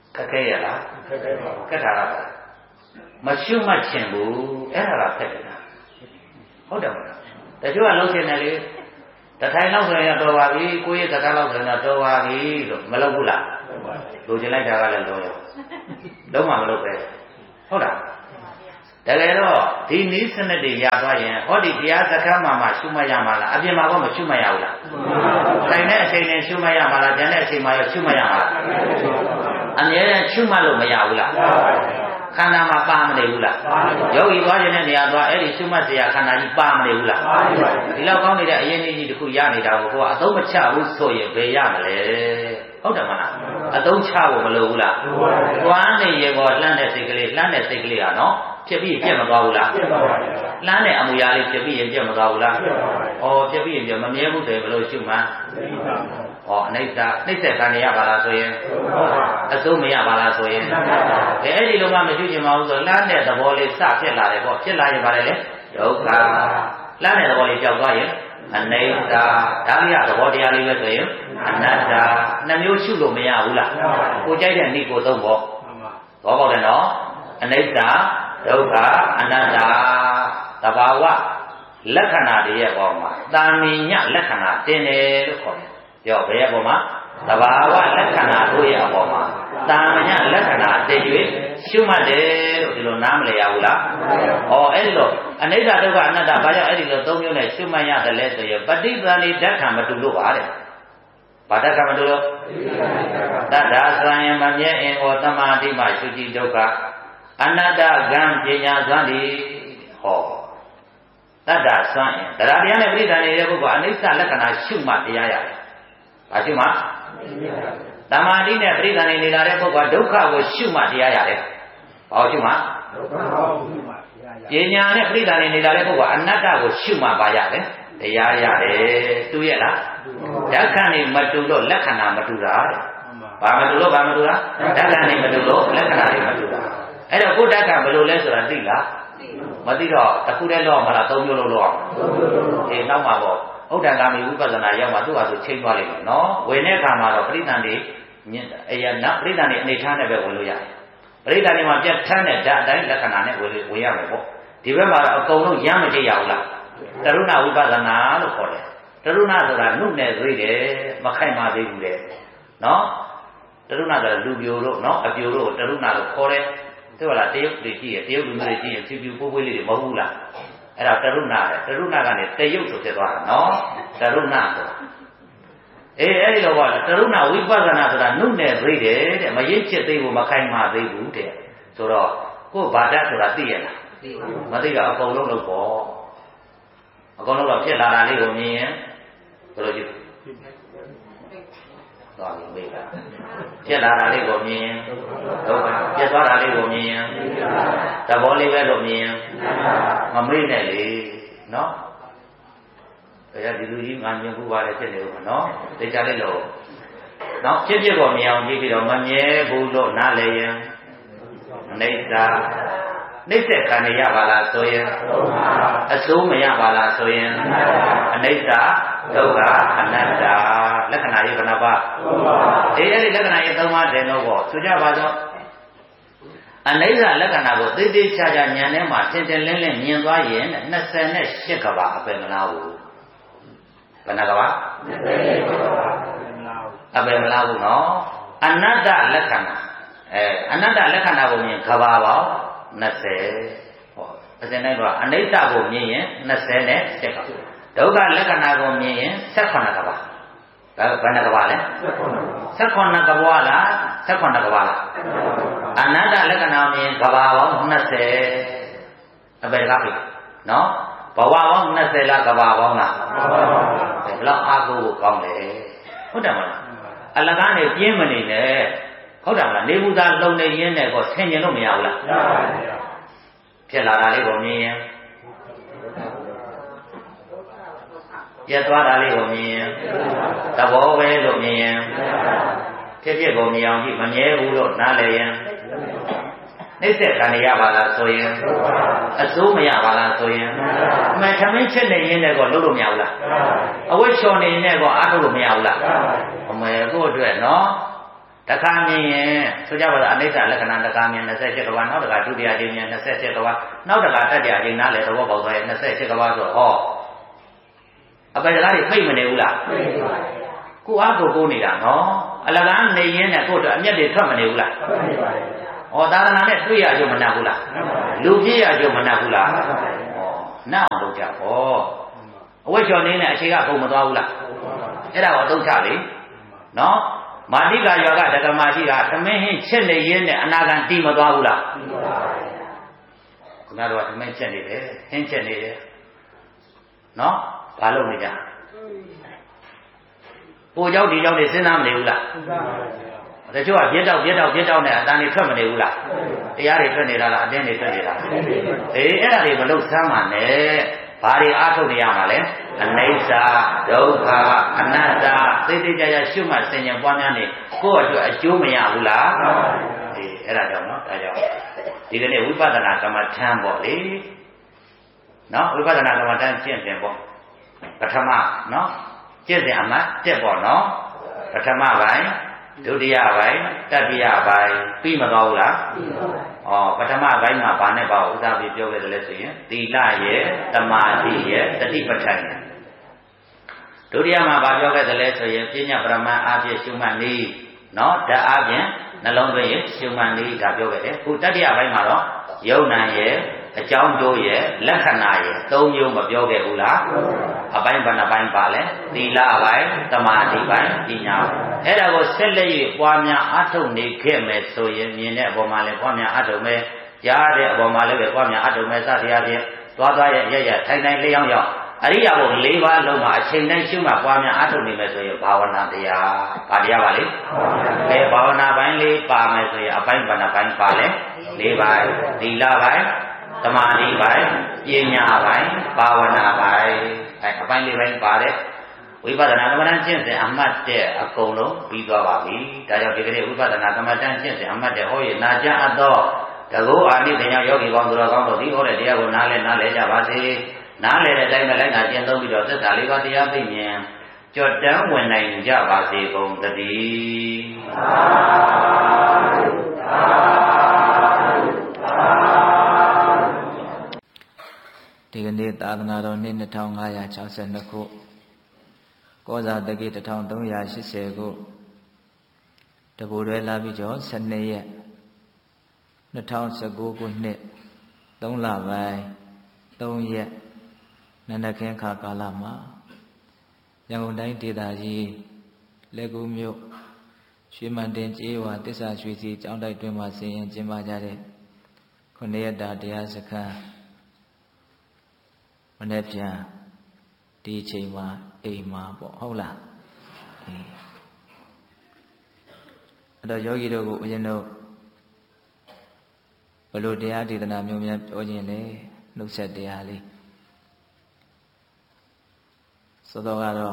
ခက်ခဲရလားခက်တာလားမရှုမှတ်ချင်ဘူးအဲ့ဒါကခက်တယ်လားဟုတ်တယ်မလားတချို့ကလုံးချင်တယ်လေတထိုင်လောက်ဆိုရင်တော့ပါပြီကိုယ့်ရဲ့တခါလောက်ဆိုရင်တော့တော်ပါပြီလို့မလုပ်ဘူးလားလိုချင်လိုက်တာကလည်းလုံးရောလုံးဝမလုပ်ပဲဟုတ်လားတကယ်တော့ဒီနည်းစနစ်တွေရသွားရင်ဟောဒီတရားစခန်းမှာမှရှုမှတ်ရမှာလားအပြင်မှာတော့မရှုမှတ်ရဘူးလားတိုင်းတဲ့အချိန်နဲ့ရှုမှတ်ရမှာလားကျန်တဲ့အချိန်မှာရောရှုမှတ်ရမှာလားအမြဲတမ်းရှုမှတ်လို့မရဘူးလားခန္ဓာမှာပါမနေဘူးလားယောဂီသွားခြင်းတဲ့နေရာသွားအဲ့ဒီရှုမှတ်စရာခန္ဓာကြီးပါမနေဘူးလားဒီလောက်ကောင်းနေတဲ့အရင်ကြီးတစ်ခုရနေတာကိုကိုကအသုံးမချဘူးဆိုရင်ဘယ်ရမလဲဟုတ်တယ်မလားအသုံးချဖို့မလိုဘူးလားသွားနေရေပေါ်လှမ်းတဲ့စိတ်ကလေးလှမ်းတဲ့စိတ်ကလေးကနော်ဖြစ်ပြီးပြတ်မသွားဘူးလားပြတ်ပါပါလှမ်းတဲ့အမူအရာလေးဖြစ်ပြီးရင်ပြတ်မသွားဘူးလားပြတ်ပါပါဩပြတ်ပြီးရင်ပြတ်မမြဲဘူးဆိုရင်ဘယ်လိုရှုမှန်းဩအနိစ္စနှိမ့်ဆက်ခံရပါလားဆိုရင်အစိုးမရပါလားဆိုရင်အဲ့ဒီလိုမှမရှိချင်ပါဘူးဆိုလှမ်းတဲ့သဘောလေးစဖြစ်လာတယ်ပေါ့ဖြစ်လာရင်ပါတယ်လေဒုက္ခလှမ်းတဲ့သဘောလေးကြောက်သွားရင်အနိစ္စဒါလေးကသဘောတရားလေးပဲဆိုရင်အနတ္တနှမျိုးရှုလို့မရဘူးလားကိုကြိုက်တဲ့နိကိုသုံးပေါ့သဘောပေါက်တယ်နော်အနိစ္စဒုက္ခအနတ္တသဘာဝလက္ခဏာတွေရဲ့ပေါ်မှာတာမင်ညလက္ခဏာတင်တယ်လို့ခေါ်တယ်။ပြောဘယ်ရဲ့ပေါ်မှာသဘာဝလက္ခဏာတို့ရဲ့အပေါ်မှာတာမင်ညလက္ခဏာတည်၍ရှုမှတ်တယ်လို့ဒီလိုနားမလည်ရဘူးလား။ဩအဲ့ဒီလိုအနိစ္စဒုက္ခအနတ္တဘာကြောင့်အဲ့ဒီလိုသုံးမျိုးနဲ့ရှုမှတ်ရတယ်လဲဆိုရင်ပဋိသန္ဓေဓာတ်ခံမတူလို့ပါတဲ့။ဘာဓာတ်ခံမတူလို့တတ္ထာသံယမမြဲအင်ဟောသမာဓိမှရှုကြည်ဒုက္ခအနတ္တကံပညာစွမ်းဒီဟောတတ္တစွမ်းရင်တရားတရားနဲ့ပြိဋ္ဌာန်နေတဲ့ပုဂ္ဂိုလ်အနိစ္စလက္ခဏာရှုမှတရားရတယ်။ဘာရှုမှသမာဓိနဲ့ပြိဋ္ဌာန်နေလာတဲ့ပုဂ္ဂိုလ်ဒုက္ခကိုရှုမှတရားရတယ်။ဘာရှုမှဒုက္ခကိုရှုမှတရားရတယ်။ပညာနဲ့ပြိဋ္ဌာန်နေလာတဲ့ပုဂ္ဂိုလ်အနတ္တကိုရှုမှပါရတယ်။တရားရတယ်။တူရဲ့လား။ဓာတ်ခံနေမတူလို့လက္ခဏာမတူတာတဲ့။ဘာမတူလို့ဘာမတူတာဓာတ်ခံနေမတူလို့လက္ခဏာတွေမတူတာအဲ့တော့ကိုယ်ဓာတ်ကဘယ်လိုလဲဆိုတာသိလားမသိတော့တစ်ခုတည်းတော့မလားသုံးမျိုးလုံးလို့အောင်အေးနောက်မှာပေါ့ဥဒ္ဒဂါမီဝိပဿနာရောက်မှသူ့ဟာဆိုချိန်သွားလိမ့်မယ်နော်ဝင်တဲ့အခါမှာတော့ပရိသန္တိအယနာပရိသန္တိအနေထားနဲ့ပဲဝင်လို့ရတယ်ပရိသန္တိမှာပြတ်ထမ်းတဲ့ဓာတ်အတိုင်းလက္ခဏာနဲ့ဝင်ဝင်ရမယ်ပေါ့ဒီဘက်မှာတော့အကုန်လုံးရမ်းမကြည့်ရဘူးလားတရုဏဝိပဿနာလို့ခေါ်တယ်တရုဏဆိုတာနှုတ်နဲ့သေးတယ်မခိုင်ပါသေးဘူးလေနော်တရုဏဆိုတာလူပြိုတို့နော်အပြိုတို့တရုဏလို့ခေါ်တယ်对吧？这有的些，这有的没些，就就不会的没有啦。哎，那这路哪的？这路哪个呢？这有做些多了，喏，这路哪的？哎哎，老话，这路哪为啥子那是啦？弄呢对的，没一切对我们开嘛对不的，说了，我把这说了对了，我这个高楼楼高，高楼楼偏拉拉的后面，说了就。သွားပြီမေးတာဖြစ်လာတာလေးကိုမြင်ဒုက္ခပြတ်သွားတာလေးကိုမြင်သဘောလေးပဲလို့မြင်မမေ့နဲ့လေနော်ဘယ်ရဒီလူကြီးငါမြင်ဘူးပါလေဖြစ်နေဦးမနော်သိကြလေးလို့နော်ဖြစ်ဖြစ်ကိုမြင်အောင်ကြည့်ပြီးတော့မမြဲဘူးလို့နားလေရင်အနိစ္စနှိမ့်ဆက်ခံရပါလားဆိုရင်အစိုးမရပါလားဆိုရင်အနိစ္စဒုက္ခအနတ္တလက္ခဏာရေးဘယ်နှပါအေးအဲ့ဒီလက္ခဏာရေးသုံးပါးတယ်တော့ပေါ့ဆိုကြပါတော့အနိစ္စလက္ခဏာကိုသိသိချာချာဉာဏ်ထဲမှာသင်တင်လင်းလင်းမြင်သွားရင်နှစ်ဆယ်ရှစ်ကဘာအပယ်မလားဘူးဘယ်နှကဘာအပယ်မလားဘူးနော်အနတ္တလက္ခဏာအဲအနတ္တလက္ခဏာကိုမြင်ကဘာပေါင်းနှစ်ဆယ်ဟောအစဉ်တိုင်းတော့အနိစ္စကိုမြင်ရင်နှစ်ဆယ်နဲ့ရှစ်ကဘာဒုက္ခလက္ခဏာကိုမြင်ရင်ဆယ်ခုနှစ်ကဘာဘယ်ဘယ်နှကဘာလဲဆယ်ခုနှစ်ကဘာလားဆယ်ခုနှစ်ကဘာလားအနတ္တလက္ခဏာမြင်ကဘာပေါင်းနှစ်ဆယ်အပယ်ကားပြီနော်ဘဝပေါင်းနှစ်ဆယ်လားကဘာပေါင်းလားဘယ်လောက်အားကိုးကိုကောင်းလဲဟုတ်တယ်မလားအလကားနဲ့ပြင်းမနေနဲ့ဟုတ်တယ်မလားနေဘူးသားလုံနေရင်းနဲ့ကိုဆင်ញင်လို့မရဘူးလားရပါပါဖြစ်လာတာလေးကိုမြင်ရင်ပြတ်သွားတာလေးကိုမြင်ရင်သဘောပဲလို့မြင်ရင်ဖြစ်ဖြစ်ကိုမြင်အောင်ကြည့်မမြဲဘူးလို့နားလည်ရင်နှိမ့်ဆက်ခံရပါလားဆိုရင်အစိုးမရပါလားဆိုရင်အမှန်ထမင်းချက်နေရင်းနဲ့ကိုလုပ်လို့မရဘူးလားအဝတ်ချော်နေနေကိုအားထုတ်လို့မရဘူးလားအမေကိုအတွက်နော်တခါမြင်ရင်ဆိုကြပါတော့အနိစ္စလက္ခဏာတခါမြင်၂၈ကဘာနောက်တခါဒုတိယအချိန်မြင်၂၈ကဘာနောက်တခါတတိယအချိန်နားလေသဘောပေါက်သွားရင်၂၈ကဘာဆိုဟောအပေတကားတွေဖိတ်မနေဘူးလားဖိတ်ပါပါကိုအားကိုကိုနေတာနော်အလကားနေရင်းနဲ့ကို့အတွက်အမျက်တွေထွက်မနေဘူးလားထွက်နေပါလေဩသာသနာနဲ့တွေ့ရကြမနှက်ဘူးလားလူပြည့်ရကြမနှက်ဘူးလားဩနှက်အောင်လုပ်ကြပေါ့အဝတ်ချော်နေနဲ့အခြေကပုံမသွားဘူးလားအဲ့ဒါကိုအသုံးချလေနော်မာတိကယောဂဒကမရှိကသမင်းဟင်းချက်နေရင်းနဲ့အနာဂံတီးမသွားဘူးလားတီးပါပါခုနကတော့သမင်းချက်နေတယ်ဟင်းချက်နေတယ်နော်ဘာလုပ်နေကြပိုကြောက်ဒီကြောက်နေစဉ်းစားမနေဘူးလားစဉ်းစားပါဘူးတချို့ကပြက်တောက်ပြက်တောက်ပြက်တောက်နဲ့အတန်တွေထွက်မနေဘူးလားတရားတွေထွက်နေတာလားအတင်းတွေထွက်နေတာအေးအဲ့ဒါတွေမလုပ်စမ်းပါနဲ့ဘာတွေအားထုတ်နေရမှာလဲအနိစ္စဒုက္ခအနတ္တသိသိကြကြရှုမှတ်ဆင်ញံပွားများနေကိုယ့်အတွက်အကျိုးမရဘူးလားအေးအဲ့ဒါကြောင့်နော်ဒါကြောင့်ဒီကနေ့ဝိပဿနာကမ္မထမ်းပေါ့လေနော်ဝိပဿနာကမ္မထမ်းကျင့်တယ်ပေါ့ပထမနော်ကျင့်စဉ်အမှတ်တက်ပေါ့နော်ပထမပိုင်းဒုတိယပိုင်းတတိယပိုင်းပြီးမသွားဘူးလားပြီးပါပါဩပထမပိုင်းမှာဘာနဲ့ပါဥစားပြီးပြောခဲ့တယ်လဲဆိုရင်သီလရဲ့သမာဓိရဲ့တတိပဋ္ဌာန်ရဲ့ဒုတိယမှာဘာပြောခဲ့တယ်လဲဆိုရင်ပညာပရမတ်အားဖြင့်ရှုမှတ်နည်းနော်ဓာတ်အားဖြင့်နှလုံးသွင်းရင်ရှုမှတ်နည်းဒါပြောခဲ့တယ်ခုတတိယပိုင်းမှာတော့ယုံနာရဲ့အကြောင်းကျိုးရဲ့လက္ခဏာရဲ့သုံးမျိုးမပြောခဲ့ဘူးလားအပိုင်းဘယ်နှပိုင်းပါလဲသီလပိုင်းသမာဓိပိုင်းပညာအဲ့ဒါကိုဆက်လက်၍ပွားများအထုတ်နေခဲ့မယ်ဆိုရင်မြင်တဲ့အပေါ်မှာလည်းပွားများအထုတ်မယ်ကြားတဲ့အပေါ်မှာလည်းပဲပွားများအထုတ်မယ်စသည်အပြင်သွားသွားရဲ့ရရထိုင်ထိုင်လေးယောင်းယောင်းအရိယာဘုံ၄ပါးလုံးမှာအချိန်တိုင်းရှုမှပွားများအထုတ်နေမယ်ဆိုရင်ဘာဝနာတရားဘာတရားပါလဲဘယ်ဘာဝနာပိုင်းလေးပါမယ်ဆိုရင်အပိုင်းဘယ်နှပိုင်းပါလဲ၄ပိုင်းသီလပိုင်းသမာဓိပိုင်းပညာပိုင်းဘာဝနာပိုင်းအဲအပိုင်းလေးပိုင်းပါတယ်ဝိပဿနာကမ္မဋ္ဌာန်းကျင့်စဉ်အမှတ်တဲ့အကုန်လုံးပြီးသွားပါပြီဒါကြောင့်ဒီကနေ့ဝိပဿနာကမ္မဋ္ဌာန်းကျင့်စဉ်အမှတ်တဲ့ဟောရနာကြအပ်သောတကောအာနိသင်္ယောယောဂီပေါင်းသူတော်ကောင်းတို့ဒီဟောတဲ့တရားကိုနားလဲနားလဲကြပါစေနားလဲတဲ့အတိုင်းပဲလိုက်နာကျင့်သုံးပြီးတော့သစ္စာလေးပါးတရားသိမြင်ကြွတန်းဝင်နိုင်ကြပါစေကုန်သတည်းဒီကနေ့သာသနာတော်နှစ်နှစ်ထောင်ငါးရာခြောက်ဆယ်နှစ်ခုကောဇာတကိတစ်ထောင်သုံးရာရှစ်ဆယ်ခုတပူတွဲလာပြီးကျော်ဆယ်နှစ်ရက်နှစ်ထောင်ဆယ်ကိုခုနှစ်သုံးလပိုင်းသုံးရက်နန္ဒခင်းခါကာလမှာရန်ကုန်တိုင်းဒေသကြီးလက်ကူမြို့ရွှေမန်တင်ကျေးဝါတစ္ဆာရွှေစီကျောင်းတိုက်တွင်မှာဆင်ရင်ကျင်းပကြတဲ့ခုနှစ်ရက်တာတရားစခန်းမနေ့ပြန်ဒီအချိန်မှာအိမ်မှာပေါ့ဟုတ်လားအေးအဲ့တော့ယောဂီတို့ကိုဦးဇင်းတို့ဘလို့တရားဒေသနာမျိုးများပြောခြင်းလဲနှုတ်ဆက်တရားလေးဆိုတော့ကတော့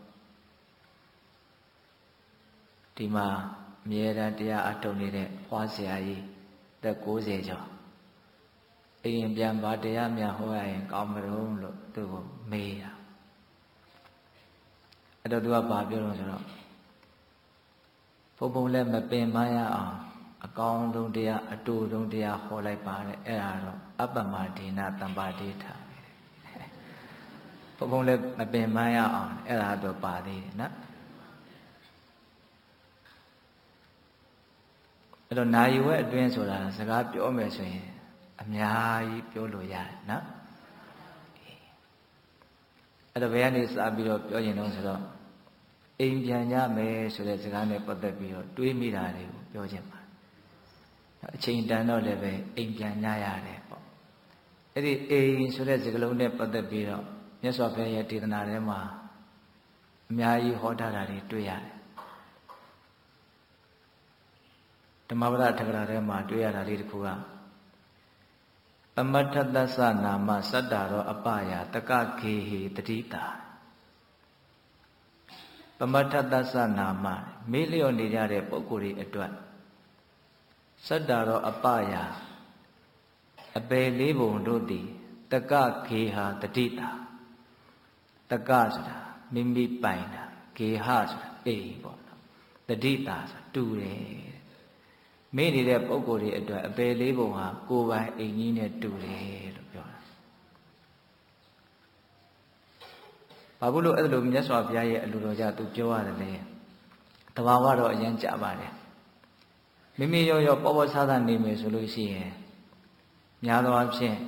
ဒီမှာအမြဲတမ်းတရားအထုတ်နေတဲ့ဖွားဆရာကြီးသက်ကိုးဆယ်ကျော်အိမ်ပြန်ပါတရားများဟောရရင်ကောင်းမလို့လို့သူ့ကိုမေးတာအဲ့တော့သူကဘာပြောလို့ဆိုတော့ဘုံဘုံလည်းမပင်မရအောင်အကောင်းဆုံးတရားအတူဆုံးတရားဟောလိုက်ပါတယ်အဲ့ဒါတော့အပ္ပမဒေနတမ္ပါဒိဋ္ဌဘုံဘုံလည်းမပင်မရအောင်အဲ့ဒါတော့ပါသေးတယ်နော်အဲ့တော့နာယီဝဲအတွင်းဆိုတာစကားပြောမယ်ဆိုရင်အများကြီးပြောလို့ရတယ်နော်အဲ့တော့ဘယ်ကနေစပြီးတော့ပြောရင်တော့ဆိုတော့အိမ်ပြန်ကြမယ်ဆိုတဲ့စကားနဲ့ပတ်သက်ပြီးတော့တွေးမိတာတွေကိုပြောခြင်းပါအချိန်တန်တော့လည်းပဲအိမ်ပြန်ကြရတယ်ပေါ့အဲ့ဒီအိမ်ဆိုတဲ့စကားလုံးနဲ့ပတ်သက်ပြီးတော့မြတ်စွာဘုရားရဲ့ဒေသနာထဲမှာအများကြီးဟောထားတာတွေတွေ့ရတယ်ဓမ္မပဒထက္ကရာထဲမှာတွေ့ရတာလေးတစ်ခုကပမထသသနာမစတ္တာရောအပယာတကခေဟိတတိတာပမထသသနာမမေးလျော့နေကြတဲ့ပုဂ္ဂိုလ်တွေအတွက်စတ္တာရောအပယာအပေလေးပုံတို့သည်တကခေဟာတတိတာတကဆိုတာမိမိပိုင်တာခေဟဆိုတာအိမ်ပေါ့နော်တတိတာတူတယ်မေ့နေတဲ့ပုဂ္ဂိုလ်တွေအတွက်အပေလေးပုံဟာကိုယ်ပိုင်အိမ်ကြီးနဲ့တူတယ်လို့ပြောတာဘာဖြစ်လို့အဲ့လိုမြတ်စွာဘုရားရဲ့အလိုတော်ကြသူပြောရတယ်လဲတဘာဝတော့အရင်ကြပါတယ်မိမိရောရောပေါ်ပေါ်ဆဆနေမယ်ဆိုလို့ရှိရင်များသောအားဖြင့်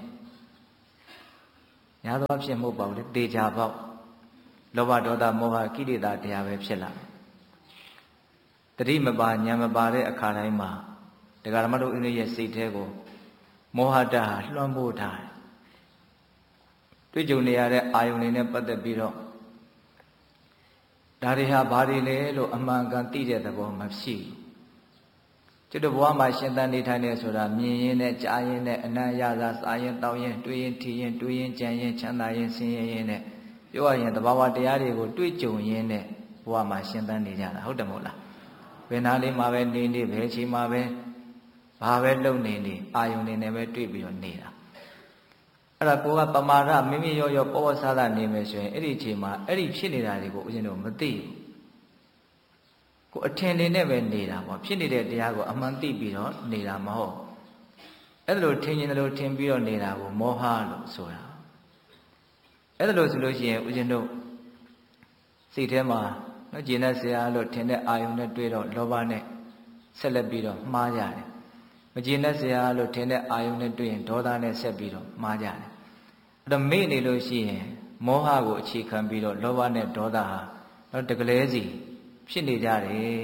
များသောအားဖြင့်မဟုတ်ပါဘူးလေတေချာပေါက်လောဘဒေါသမောဟကိလေသာတရားပဲဖြစ်လာတတိမပါဉာဏ်မပါတဲ့အခါတိုင်းမှာတရားဓမ္မတို့အင်းရဲ့စိတ်ထဲကိုမောဟတဟာလွှမ်းမိုးထားတယ်တွေ့ကြုံနေရတဲ့အာယုန်တွေနဲ့ပတ်သက်ပြီးတော့ဒါတွေဟာဘာတွေလဲလို့အမှန်ကန်သိတဲ့သဘောမရှိဘူးကျွတ်ဘဝမှာရှင်သန်နေထိုင်နေဆိုတာမြင်ရင်နဲ့ကြားရင်နဲ့အနံ့ရသာစားရင်တောင်းရင်တွေးရင်ထီရင်တွေးရင်ကြံရင်ချမ်းသာရင်ဆင်းရဲရင်နဲ့ပြောရရင်သဘာဝတရားတွေကိုတွေ့ကြုံရင်းနဲ့ဘဝမှာရှင်သန်နေကြတာဟုတ်တယ်မဟုတ်လားဘယ်နာလေးမှာပဲနေနေဘယ်ချိန်မှာပဲဘာပဲလုပ်နေနေအာယုန်နေနဲ့ပဲတွေ့ပြီးတော့နေတာအဲ့ဒါကိုကပမာဒမိမိရောရောပေါ်ပေါ်ဆဆနေမယ်ဆိုရင်အဲ့ဒီအချိန်မှာအဲ့ဒီဖြစ်နေတာတွေကိုဦးဇင်းတို့မသိဘူးကိုအထင်လေးနဲ့ပဲနေတာပေါ့ဖြစ်နေတဲ့တရားကိုအမှန်သိပြီးတော့နေတာမဟုတ်အဲ့လိုထင်ရင်လည်းထင်ပြီးတော့နေတာကိုမောဟလို့ဆိုတာအဲ့လိုဆိုလို့ရှိရင်ဦးဇင်းတို့စိတ်ထဲမှာနော်ကျင်တဲ့ဆရာလို့ထင်တဲ့အာယုန်နဲ့တွေ့တော့လောဘနဲ့ဆက်လက်ပြီးတော့မှားကြတယ်မကျင်တဲ့ဆရာလို့ထင်တဲ့အာယုန်နဲ့တွေ့ရင်ဒေါသနဲ့ဆက်ပြီးတော့မှားကြတယ်အဲ့တော့မေ့နေလို့ရှိရင်မောဟကိုအခြေခံပြီးတော့လောဘနဲ့ဒေါသဟာတော့တကယ်စီဖြစ်နေကြတယ်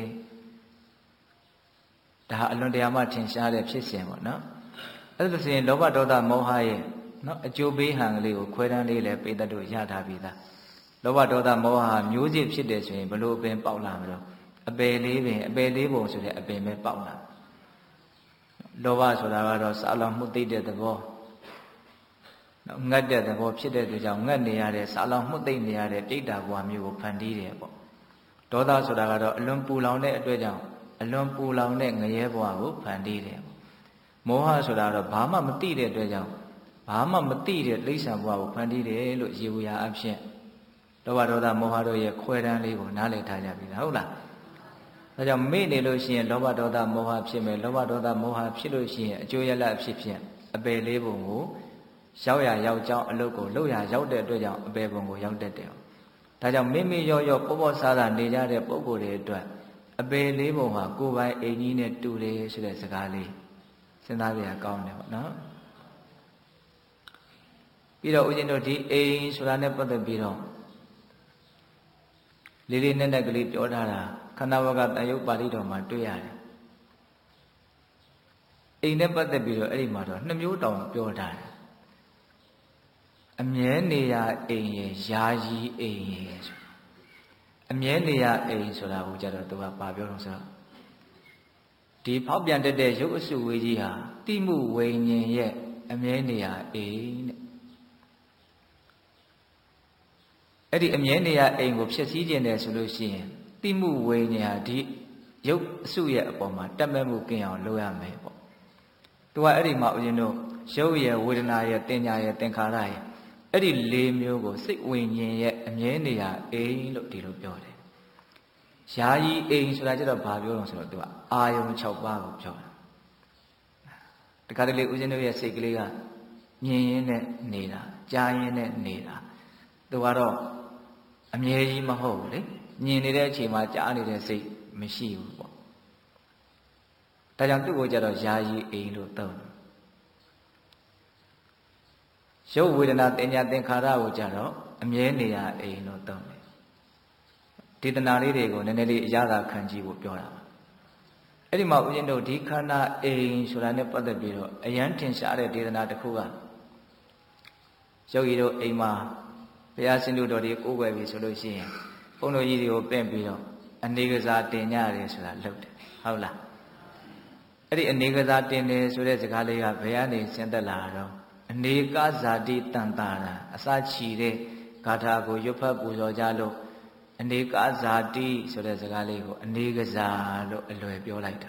ဒါဟာအလွန်တရာမှထင်ရှားတဲ့ဖြစ်စဉ်ပေါ့နော်အဲ့ဒါဆိုရင်လောဘဒေါသမောဟရဲ့နော်အကျိုးပေးဟန်ကလေးကိုခွဲတန်းလေးလည်းပိဋကတ်တို့ရထားပြီးသားလောဘဒေါသမောဟဟာမျိုးစစ်ဖြစ်တယ်ဆိုရင်ဘလို့အပင်ပေါက်လာမလို့အပယ်လေးပင်အပယ်လေးပုံဆိုတဲ့အပင်ပဲပေါက်လာလောဘဆိုတာကတော့စာလောင်မှုသိတဲ့သဘောနော်ငတ်တဲ့သဘောဖြစ်တဲ့သူကြောင့်ငတ်နေရတဲ့စာလောင်မှုသိနေရတဲ့ပြိတ္တာဘဝမျိုးကိုဖန်တီးတယ်ပေါ့ဒေါသဆိုတာကတော့အလွန်ပူလောင်တဲ့အတွက်ကြောင့်အလွန်ပူလောင်တဲ့ငရဲဘဝကိုဖန်တီးတယ်မောဟဆိုတာကတော့ဘာမှမသိတဲ့အတွက်ကြောင့်ဘာမှမသိတဲ့လိမ့်ဆံဘဝကိုဖန်တီးတယ်လို့ရေဝရာအဖြစ်လောဘဒေါသမောဟတို့ရဲ့ခွဲတန်းလေးကိုနားလည်ထားကြပြီလားဟုတ်လားဒါကြောင့်မေ့နေလို့ရှိရင်လောဘဒေါသမောဟဖြစ်မယ်လောဘဒေါသမောဟဖြစ်လို့ရှိရင်အကျိုးရလဒ်အဖြစ်ဖြင့်အပယ်လေးပုံကိုရောက်ရရောက်ကြောင်းအလုပ်ကိုလုပ်ရရောက်တဲ့အတွက်ကြောင့်အပယ်ပုံကိုရောက်တတ်တယ်ဒါကြောင့်မိမိရောရောပေါ်ပေါ်ဆဆနေကြတဲ့ပုဂ္ဂိုလ်တွေအတွက်အပယ်လေးပုံဟာကိုယ်ပိုင်အိမ်ကြီးနဲ့တူတယ်ဆိုတဲ့စကားလေးစဉ်းစားကြရကောင်းတယ်ပေါ့နော်ပြီးတော့ဦးဇင်းတို့ဒီအိမ်ဆိုတာနဲ့ပတ်သက်ပြီးတော့လေးလေးနက်နက်ကလေးပြောထားတာခန္ဓာဝကတန်ရုပ်ပါဠိတော်မှာတွေ့ရတယ်အိမ်နဲ့ပတ်သက်ပြီးတော့အဲ့ဒီမှာတော့နှစ်မျိုးတောင်ပြောထားတယ်အမြဲနေရအိမ်ရဲ့ယာယီအိမ်ရဲ့ဆိုအမြဲနေရအိမ်ဆိုတာကိုကြတော့သူကပါပြောတော့ဆိုတော့ဒီဖောက်ပြန်တတ်တဲ့ရုပ်အစုဝေးကြီးဟာတိမှုဝိညာဉ်ရဲ့အမြဲနေရအိမ်တဲ့အဲ့ဒီအမြဲနေရအိမ်ကိုဖျက်ဆီးခြင်းတယ်ဆိုလို့ရှိရင်တိမှုဝိညာဉ်ဟာဒီရုပ်အစုရဲ့အပေါ်မှာတက်မဲ့မှုကင်းအောင်လုပ်ရမယ်ပေါ့သူကအဲ့ဒီမှာဦးဇင်းတို့ရုပ်ရဲ့ဝေဒနာရဲ့တင်ညာရဲ့သင်္ခါရရဲ့အဲ့ဒီလေးမျိုးကိုစိတ်ဝိညာဉ်ရဲ့အမြဲနေရအိမ်လို့ဒီလိုပြောတယ်ယာယီအိမ်ဆိုတာကျတော့ဘာပြောလို့ဆိုတော့သူကအာယုံ၆ပါးကိုပြောတာတခါတလေဦးဇင်းတို့ရဲ့စိတ်ကလေးကမြင်ရင်းနဲ့နေတာကြားရင်းနဲ့နေတာသူကတော့အမြဲကြီးမဟုတ်ဘူးလေမြင်နေတဲ့အချိန်မှာကြားနေတဲ့စိတ်မရှိဘူးပေါ့ဒါကြောင့်သူ့ကိုကြတော့ယာယီအိမ်လို့သုံးတယ်ရုပ်ဝေဒနာတင်ညာသင်္ခါရကိုကြတော့အမြဲနေရအိမ်လို့သုံးတယ်ဒေသနာလေးတွေကိုနည်းနည်းလေးအရသာခံကြည့်ဖို့ပြောတာပါအဲ့ဒီမှာဦးဇင်းတို့ဒီခန္ဓာအိမ်ဆိုတာနဲ့ပတ်သက်ပြီးတော့အယံထင်ရှားတဲ့ဒေသနာတစ်ခုကယောဂီတို့အိမ်မှာဘုရားရှင်တို့တော်တွေကိုးကွယ်ပြီဆိုလို့ရှိရင်ဘုန်းတော်ကြီးတွေကိုပင့်ပြီးတော့အနေကစားတင်ကြရတယ်ဆိုတာလုပ်တယ်ဟုတ်လားအဲ့ဒီအနေကစားတင်တယ်ဆိုတဲ့စကားလေးကဘယ်ကနေဆင်းသက်လာတော့အနေကဇာတိတန်တာရာအစချီတဲ့ဂါထာကိုရွတ်ဖတ်ပူဇော်ကြလို့အနေကဇာတိဆိုတဲ့စကားလေးကိုအနေကစားလို့အလွယ်ပြောလိုက်တာ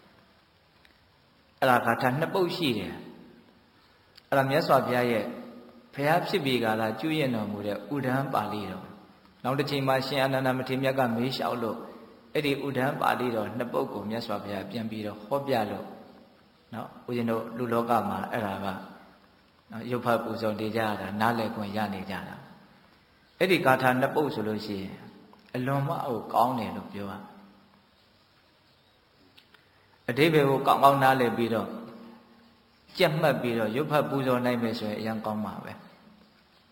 အဲ့ဒါဂါထာနှစ်ပုဒ်ရှိတယ်အဲ့ဒါမြတ်စွာဘုရားရဲ့ဘုရားဖြစ်ပြီးကလာကျွရင်တော်မူတဲ့ဥဒ္ဒံပါဠိတော်နောက်တစ်ချိန်မှာရှင်အာနန္ဒမထေရမြတ်ကမေးလျှောက်လို့အဲ့ဒီဥဒ္ဒံပါဠိတော်နှစ်ပုဒ်ကိုမြတ်စွာဘုရားပြန်ပြီးတော့ဟောပြလို့နော်ဦးဇင်းတို့လူလောကမှာအဲ့ဒါကနော်ရုပ်ဖတ်ပူဇော်နေကြတာနားလည်ခွင့်ရနေကြတာအဲ့ဒီဂါထာနှစ်ပုဒ်ဆိုလို့ရှိရင်အလွန်မှအကောင်းတယ်လို့ပြောရအဓိပ္ပာယ်ကိုကောင်းကောင်းနားလည်ပြီးတော့ကြက်မှတ်ပြီးတော့ရုပ်ဖတ်ပူဇော်နိုင်မယ်ဆိုရင်အရင်ကောင်းပါပဲ